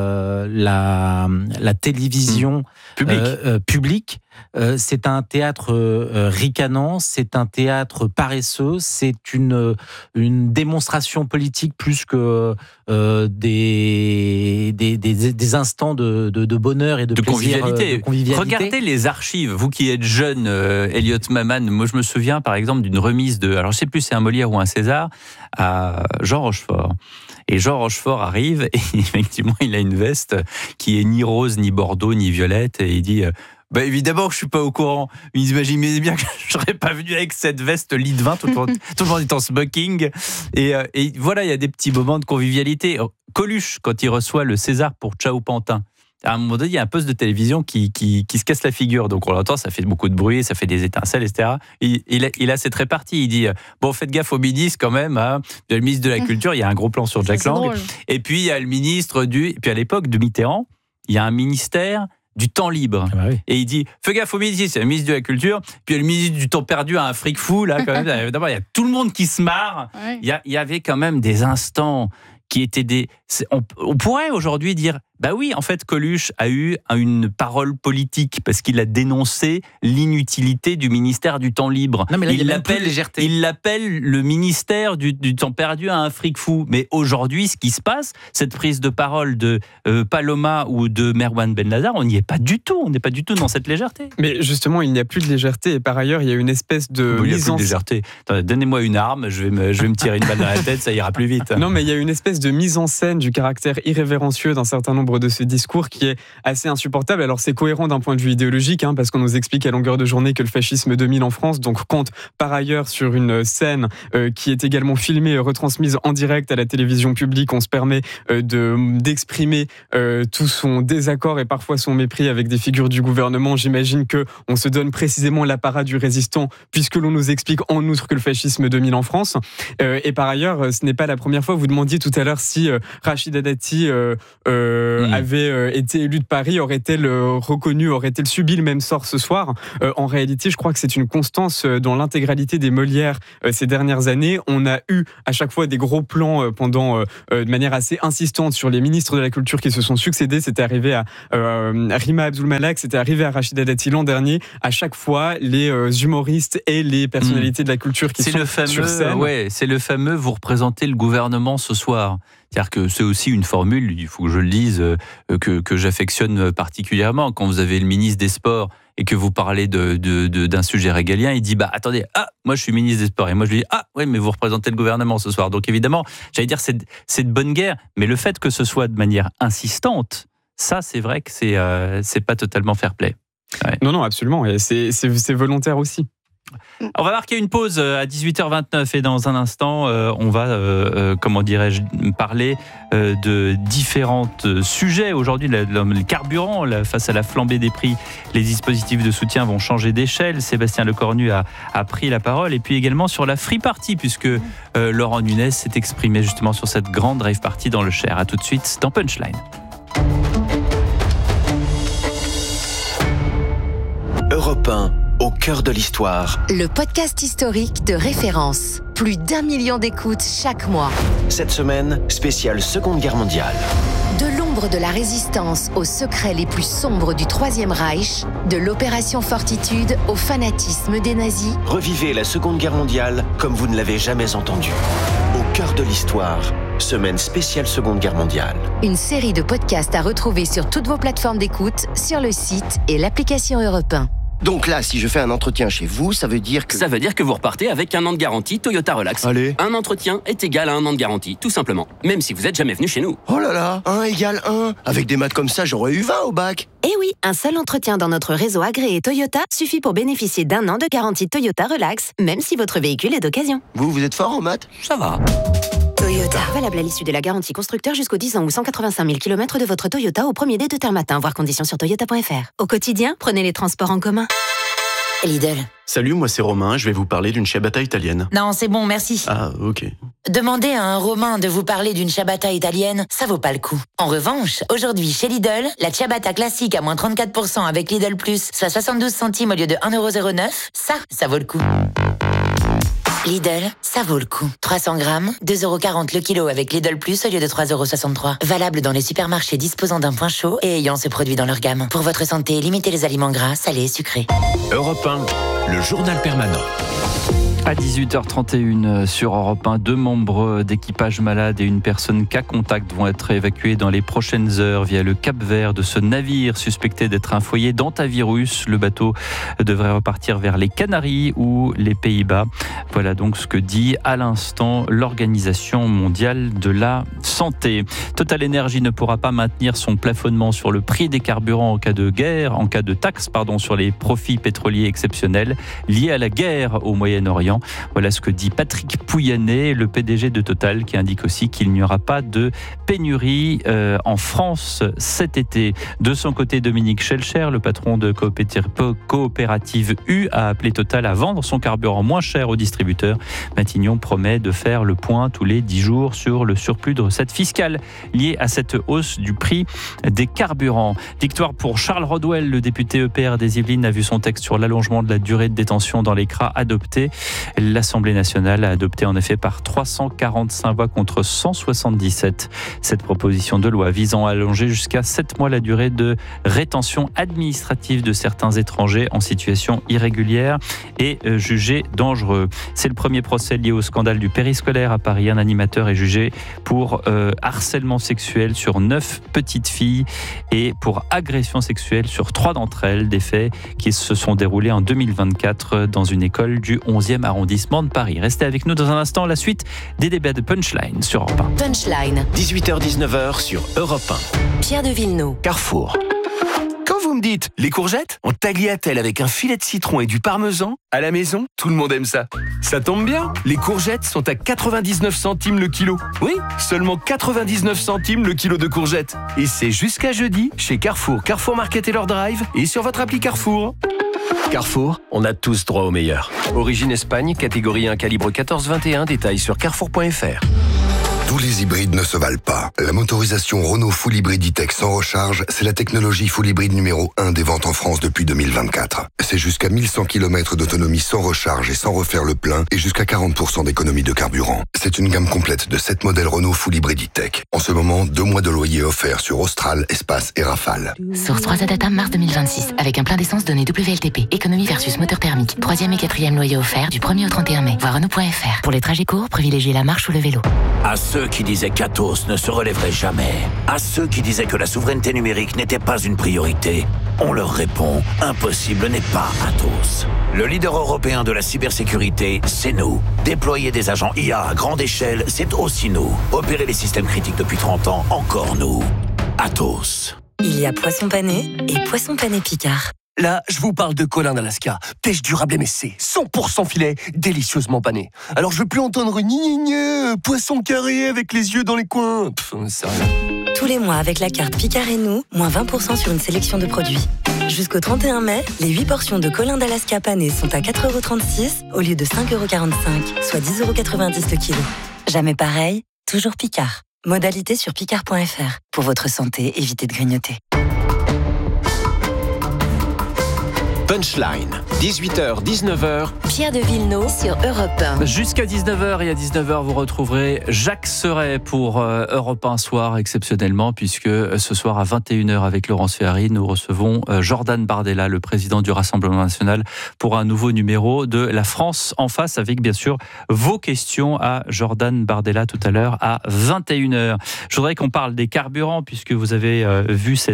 Speaker 9: la télévision publique, c'est un théâtre ricanant, c'est un théâtre paresseux, c'est une démonstration politique plus que des instants de bonheur et de plaisir,
Speaker 6: convivialité. Regardez les archives, vous qui êtes jeune, Elliot Maman. Moi, je me souviens par exemple d'une remise alors je sais plus, c'est un Molière ou un César, à Jean Rochefort. Et Jean Rochefort arrive et effectivement, il a une veste qui est ni rose, ni bordeaux, ni violette. Et il dit bah évidemment que je suis pas au courant. Vous imaginez bien que je serais pas venu avec cette veste lit de vin, tout le monde est en smoking. Et voilà, il y a des petits moments de convivialité. Coluche, quand il reçoit le César pour Ciao Pantin, à un moment donné, il y a un poste de télévision qui se casse la figure. Donc on l'entend, ça fait beaucoup de bruit, ça fait des étincelles, etc. Il a cette répartie. Il dit bon, faites gaffe au ministre quand même. Hein. Le ministre de la Culture, il y a un gros plan sur Jack Lang. Et puis il y a le ministre puis à l'époque de Mitterrand, il y a un ministère du temps libre.
Speaker 9: Ah bah oui.
Speaker 6: Et il dit, fais gaffe au ministre, c'est le ministre de la Culture, puis le ministre du temps perdu a un fric fou, là, quand même. D'abord, il y a tout le monde qui se marre.
Speaker 21: Ouais.
Speaker 6: Il y avait quand même des instants qui étaient on pourrait aujourd'hui dire, bah oui, en fait, Coluche a eu une parole politique parce qu'il a dénoncé l'inutilité du ministère du temps libre.
Speaker 9: Non, mais là, il
Speaker 6: l'appelle le ministère du temps perdu à un fric fou. Mais aujourd'hui, ce qui se passe, cette prise de parole de Paloma ou de Merwan Benladar, on n'y est pas du tout. On n'est pas du tout dans cette légèreté.
Speaker 12: Mais justement, il n'y a plus de légèreté. Et par ailleurs, il y a une espèce de
Speaker 6: il n'y a plus de légèreté. Attendez, donnez-moi une arme, je vais me tirer une balle dans la tête, ça ira plus vite.
Speaker 12: Non, mais il y a une espèce de mise en scène du caractère irrévérencieux d'un certain nombre de ce discours qui est assez insupportable. Alors c'est cohérent d'un point de vue idéologique, parce qu'on nous explique à longueur de journée que le fascisme domine en France, donc compte par ailleurs sur une scène qui est également filmée et retransmise en direct à la télévision publique. On se permet d'exprimer tout son désaccord et parfois son mépris avec des figures du gouvernement. J'imagine qu'on se donne précisément l'apparat du résistant puisque l'on nous explique en outre que le fascisme domine en France. Et par ailleurs, ce n'est pas la première fois. Vous demandiez tout à l'heure si Rachida Dati avait été élue de Paris, aurait-elle subi le même sort ce soir ? En réalité, je crois que c'est une constance dans l'intégralité des Molières ces dernières années. On a eu à chaque fois des gros plans de manière assez insistante sur les ministres de la Culture qui se sont succédés. C'était arrivé à Rima Abdul-Malak, c'était arrivé à Rachida Dati l'an dernier. À chaque fois, les humoristes et les personnalités de la culture qui sont sur scène.
Speaker 6: Ouais, c'est le fameux « vous représentez le gouvernement ce soir ». C'est-à-dire que c'est aussi une formule, il faut que je le dise, que j'affectionne particulièrement. Quand vous avez le ministre des Sports et que vous parlez d'un sujet régalien, il dit attendez, moi je suis ministre des Sports. Et moi je lui dis oui, mais vous représentez le gouvernement ce soir. Donc évidemment, j'allais dire c'est de bonne guerre, mais le fait que ce soit de manière insistante, ça c'est vrai que c'est pas totalement fair play. Ouais.
Speaker 12: Non, absolument, et c'est volontaire aussi.
Speaker 6: On va marquer une pause à 18h29 et dans un instant, on va, parler de différents sujets. Aujourd'hui, le carburant, face à la flambée des prix, les dispositifs de soutien vont changer d'échelle. Sébastien Lecornu a pris la parole. Et puis également sur la Free Party, puisque Laurent Nunez s'est exprimé justement sur cette grande rave party dans le Cher. A tout de suite dans Punchline.
Speaker 7: Europe 1, au cœur de l'histoire.
Speaker 11: Le podcast historique de référence. Plus d'1 million d'écoutes chaque mois.
Speaker 7: Cette semaine, spéciale Seconde Guerre mondiale.
Speaker 11: De l'ombre de la résistance aux secrets les plus sombres du Troisième Reich, de l'opération Fortitude au fanatisme des nazis.
Speaker 7: Revivez la Seconde Guerre mondiale comme vous ne l'avez jamais entendu. Au cœur de l'histoire, semaine spéciale Seconde Guerre mondiale.
Speaker 11: Une série de podcasts à retrouver sur toutes vos plateformes d'écoute, sur le site et l'application Europe 1.
Speaker 15: Donc là, si je fais un entretien chez vous, ça veut dire que...
Speaker 18: Ça veut dire que vous repartez avec 1 an de garantie Toyota Relax.
Speaker 15: Allez.
Speaker 18: Un entretien est égal à 1 an de garantie, tout simplement. Même si vous n'êtes jamais venu chez nous.
Speaker 15: Oh là là, 1 égale 1. Avec des maths comme ça, j'aurais eu 20 au bac.
Speaker 23: Eh oui, un seul entretien dans notre réseau agréé Toyota suffit pour bénéficier d'1 an de garantie Toyota Relax, même si votre véhicule est d'occasion.
Speaker 15: Vous êtes fort en maths ?
Speaker 18: Ça va.
Speaker 23: Toyota. Valable à l'issue de la garantie constructeur jusqu'aux 10 ans ou 185 000 km de votre Toyota au premier dé de terre matin, voir conditions sur toyota.fr. Au quotidien, prenez les transports en commun. Lidl.
Speaker 4: Salut, moi c'est Romain, je vais vous parler d'une ciabatta italienne.
Speaker 5: Non, c'est bon, merci.
Speaker 4: Ah, ok.
Speaker 5: Demander à un Romain de vous parler d'une ciabatta italienne, ça vaut pas le coup. En revanche, aujourd'hui chez Lidl, la ciabatta classique à moins 34% avec Lidl Plus, soit 72 centimes au lieu de 1,09€, ça vaut le coup. Lidl, ça vaut le coup. 300 grammes, 2,40€ le kilo avec Lidl Plus au lieu de 3,63€. Valable dans les supermarchés disposant d'un point chaud et ayant ce produit dans leur gamme. Pour votre santé, limitez les aliments gras, salés et sucrés.
Speaker 24: Europe 1, le journal permanent.
Speaker 6: À 18h31 sur Europe 1, 2 membres d'équipage malades et une personne cas contact vont être évacués dans les prochaines heures via le Cap-Vert de ce navire suspecté d'être un foyer d'antivirus. Le bateau devrait repartir vers les Canaries ou les Pays-Bas. Voilà donc ce que dit à l'instant l'Organisation mondiale de la santé. Total Energy ne pourra pas maintenir son plafonnement sur le prix des carburants en cas de guerre, en cas de taxe sur les profits pétroliers exceptionnels liés à la guerre au Moyen-Orient. clients. Voilà ce que dit Patrick Pouyanné, le PDG de Total, qui indique aussi qu'il n'y aura pas de pénurie en France cet été. De son côté, Dominique Schelcher, le patron de coopérative U, a appelé Total à vendre son carburant moins cher aux distributeurs. Matignon promet de faire le point tous les 10 jours sur le surplus de recettes fiscales liées à cette hausse du prix des carburants. Victoire pour Charles Rodwell, le député EPR des Yvelines a vu son texte sur l'allongement de la durée de détention dans les CRA adopté. L'Assemblée nationale a adopté en effet par 345 voix contre 177 cette proposition de loi visant à allonger jusqu'à 7 mois la durée de rétention administrative de certains étrangers en situation irrégulière et jugés dangereux. C'est le premier procès lié au scandale du périscolaire à Paris. Un animateur est jugé pour harcèlement sexuel sur 9 petites filles et pour agression sexuelle sur 3 d'entre elles, des faits qui se sont déroulés en 2024 dans une école du 11e arrondissement de Paris. Restez avec nous dans un instant, la suite des débats de Punchline sur Europe 1.
Speaker 11: Punchline.
Speaker 7: 18h-19h sur Europe 1.
Speaker 11: Pierre de Villeneuve.
Speaker 7: Carrefour.
Speaker 24: Quand vous me dites les courgettes en tagliatelle avec un filet de citron et du parmesan, à la maison, tout le monde aime ça. Ça tombe bien, les courgettes sont à 99 centimes le kilo. Oui, seulement 99 centimes le kilo de courgettes. Et c'est jusqu'à jeudi chez Carrefour, Carrefour Market et leur drive et sur votre appli Carrefour. Carrefour, on a tous droit au meilleur. Origine Espagne, catégorie 1, calibre 14-21, détails sur carrefour.fr.
Speaker 10: Tous les hybrides ne se valent pas. La motorisation Renault Full Hybrid E-Tech sans recharge, c'est la technologie Full Hybrid numéro 1 des ventes en France depuis 2024. C'est jusqu'à 1100 km d'autonomie sans recharge et sans refaire le plein et jusqu'à 40% d'économie de carburant. C'est une gamme complète de 7 modèles Renault Full Hybrid E-Tech. En ce moment, 2 mois de loyer offerts sur Austral, Espace et Rafale.
Speaker 5: Source 3 Data mars 2026 avec un plein d'essence donné WLTP. Économie versus moteur thermique. 3e et 4e loyer offert du 1er au 31 mai. Voir Renault.fr. Pour les trajets courts, privilégiez la marche ou le vélo.
Speaker 13: À ceux qui disaient qu'Atos ne se relèverait jamais, à ceux qui disaient que la souveraineté numérique n'était pas une priorité, on leur répond, impossible n'est pas Atos. Le leader européen de la cybersécurité, c'est nous. Déployer des agents IA à grande échelle, c'est aussi nous. Opérer les systèmes critiques depuis 30 ans, encore nous. Atos.
Speaker 23: Il y a poisson pané et poisson pané Picard.
Speaker 16: Là, je vous parle de Colin d'Alaska. Pêche durable MSC, 100% filet, délicieusement pané. Alors je veux plus entendre poisson carré avec les yeux dans les coins. Ça rien.
Speaker 23: Tous les mois avec la carte Picard et nous, moins 20% sur une sélection de produits. Jusqu'au 31 mai, les 8 portions de Colin d'Alaska pané sont à 4,36 € au lieu de 5,45 €, soit 10,90 € le kilo. Jamais pareil, toujours Picard. Modalité sur picard.fr. Pour votre santé, évitez de grignoter.
Speaker 7: Punchline, 18h, 19h.
Speaker 11: Pierre de Villeneuve sur Europe 1.
Speaker 6: Jusqu'à 19h et à 19h, vous retrouverez Jacques Serret pour Europe 1 soir exceptionnellement, puisque ce soir à 21h avec Laurence Ferrari, nous recevons Jordan Bardella, le président du Rassemblement national, pour un nouveau numéro de La France en face, avec bien sûr vos questions à Jordan Bardella tout à l'heure à 21h. Je voudrais qu'on parle des carburants, puisque vous avez vu ces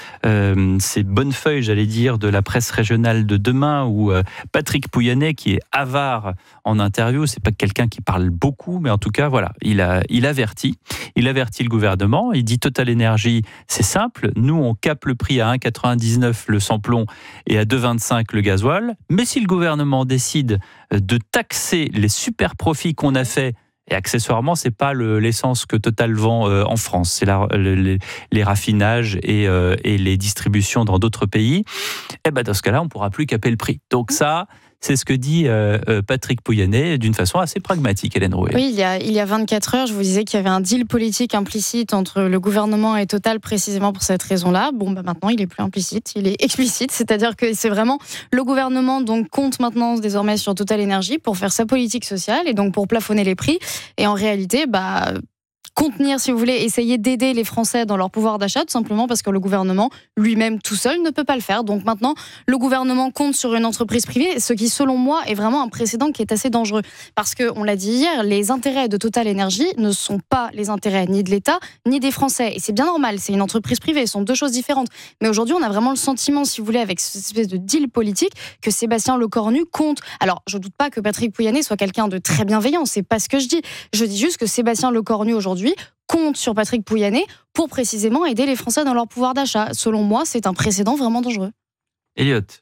Speaker 6: bonnes feuilles, j'allais dire, de la presse régionale de demain, où Patrick Pouyanné, qui est avare en interview, c'est pas quelqu'un qui parle beaucoup, mais en tout cas, voilà, il avertit le gouvernement. Il dit Total Énergie, c'est simple, nous on capte le prix à 1,99 le sans-plomb et à 2,25 le gasoil, mais si le gouvernement décide de taxer les super profits qu'on a fait, et accessoirement, c'est pas l'essence que Total vend en France, c'est les raffinages et les distributions dans d'autres pays. Et ben dans ce cas-là, on pourra plus caper le prix. Donc ça, c'est ce que dit Patrick Pouyanné d'une façon assez pragmatique, Hélène Rouet.
Speaker 21: Oui, il y a 24 heures, je vous disais qu'il y avait un deal politique implicite entre le gouvernement et Total précisément pour cette raison-là. Bon, maintenant, il est plus implicite, il est explicite, c'est-à-dire que c'est vraiment le gouvernement donc compte maintenant désormais sur Total Énergie pour faire sa politique sociale et donc pour plafonner les prix. Et en réalité, contenir, si vous voulez, essayer d'aider les Français dans leur pouvoir d'achat, tout simplement parce que le gouvernement lui-même tout seul ne peut pas le faire. Donc maintenant, le gouvernement compte sur une entreprise privée, ce qui, selon moi, est vraiment un précédent qui est assez dangereux. Parce que, on l'a dit hier, les intérêts de Total Énergie ne sont pas les intérêts ni de l'État, ni des Français. Et c'est bien normal, c'est une entreprise privée, ce sont deux choses différentes. Mais aujourd'hui, on a vraiment le sentiment, si vous voulez, avec cette espèce de deal politique, que Sébastien Lecornu compte. Alors, je ne doute pas que Patrick Pouyanné soit quelqu'un de très bienveillant, c'est pas ce que je dis. Je dis juste que Sébastien Lecornu, aujourd'hui, compte sur Patrick Pouyanné pour précisément aider les Français dans leur pouvoir d'achat. Selon moi, c'est un précédent vraiment dangereux.
Speaker 6: Elliot.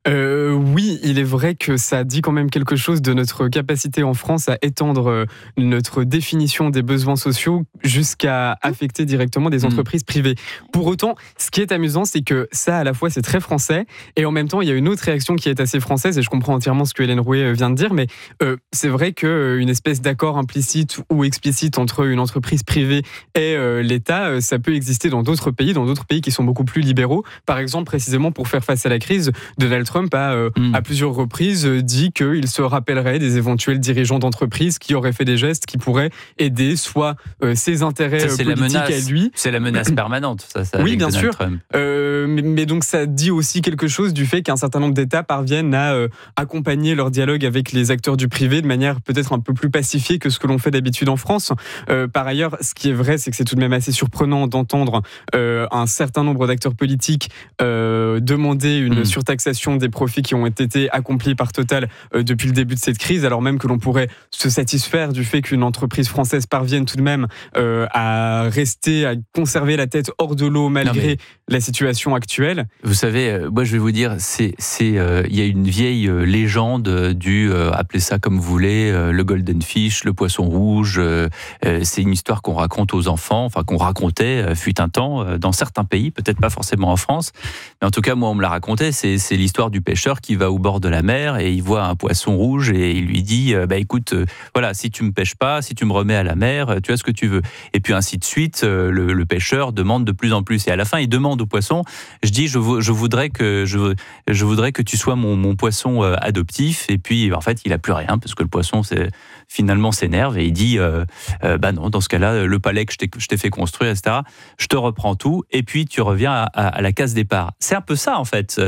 Speaker 12: Oui, il est vrai que ça dit quand même quelque chose de notre capacité en France à étendre notre définition des besoins sociaux jusqu'à affecter directement des entreprises privées. Pour autant, ce qui est amusant, c'est que ça, à la fois, c'est très français, et en même temps, il y a une autre réaction qui est assez française, et je comprends entièrement ce que Hélène Rouet vient de dire, mais c'est vrai qu'une espèce d'accord implicite ou explicite entre une entreprise privée et l'État, ça peut exister dans d'autres pays qui sont beaucoup plus libéraux. Par exemple, précisément pour faire face à la crise, Donald Trump a à plusieurs reprises dit qu'il se rappellerait des éventuels dirigeants d'entreprises qui auraient fait des gestes qui pourraient aider soit ses intérêts politiques à lui.
Speaker 6: C'est la menace permanente. Ça
Speaker 12: oui, bien
Speaker 6: Donald
Speaker 12: sûr.
Speaker 6: Trump.
Speaker 12: Mais donc ça dit aussi quelque chose du fait qu'un certain nombre d'États parviennent à accompagner leur dialogue avec les acteurs du privé de manière peut-être un peu plus pacifiée que ce que l'on fait d'habitude en France. Par ailleurs, ce qui est vrai, c'est que c'est tout de même assez surprenant d'entendre un certain nombre d'acteurs politiques demander une surtaxation des profits qui ont été accomplis par Total depuis le début de cette crise, alors même que l'on pourrait se satisfaire du fait qu'une entreprise française parvienne tout de même à conserver la tête hors de l'eau malgré la situation actuelle.
Speaker 6: Vous savez, moi je vais vous dire, il y a une vieille légende appelez ça comme vous voulez, le golden fish, le poisson rouge. C'est une histoire qu'on raconte aux enfants, enfin qu'on racontait fut un temps dans certains pays, peut-être pas forcément en France, mais en tout cas moi on me l'a raconté. C'est l'histoire du pêcheur qui va au bord de la mer et il voit un poisson rouge et il lui dit écoute, voilà, si tu me pêches pas, si tu me remets à la mer, tu as ce que tu veux. Et puis ainsi de suite, le pêcheur demande de plus en plus et à la fin il demande au poisson, je voudrais que tu sois mon poisson adoptif. Et puis en fait il a plus rien parce que le poisson finalement s'énerve et il dit non, dans ce cas-là, le palais que je t'ai fait construire, etc., je te reprends tout et puis tu reviens à la case départ. C'est un peu ça en fait.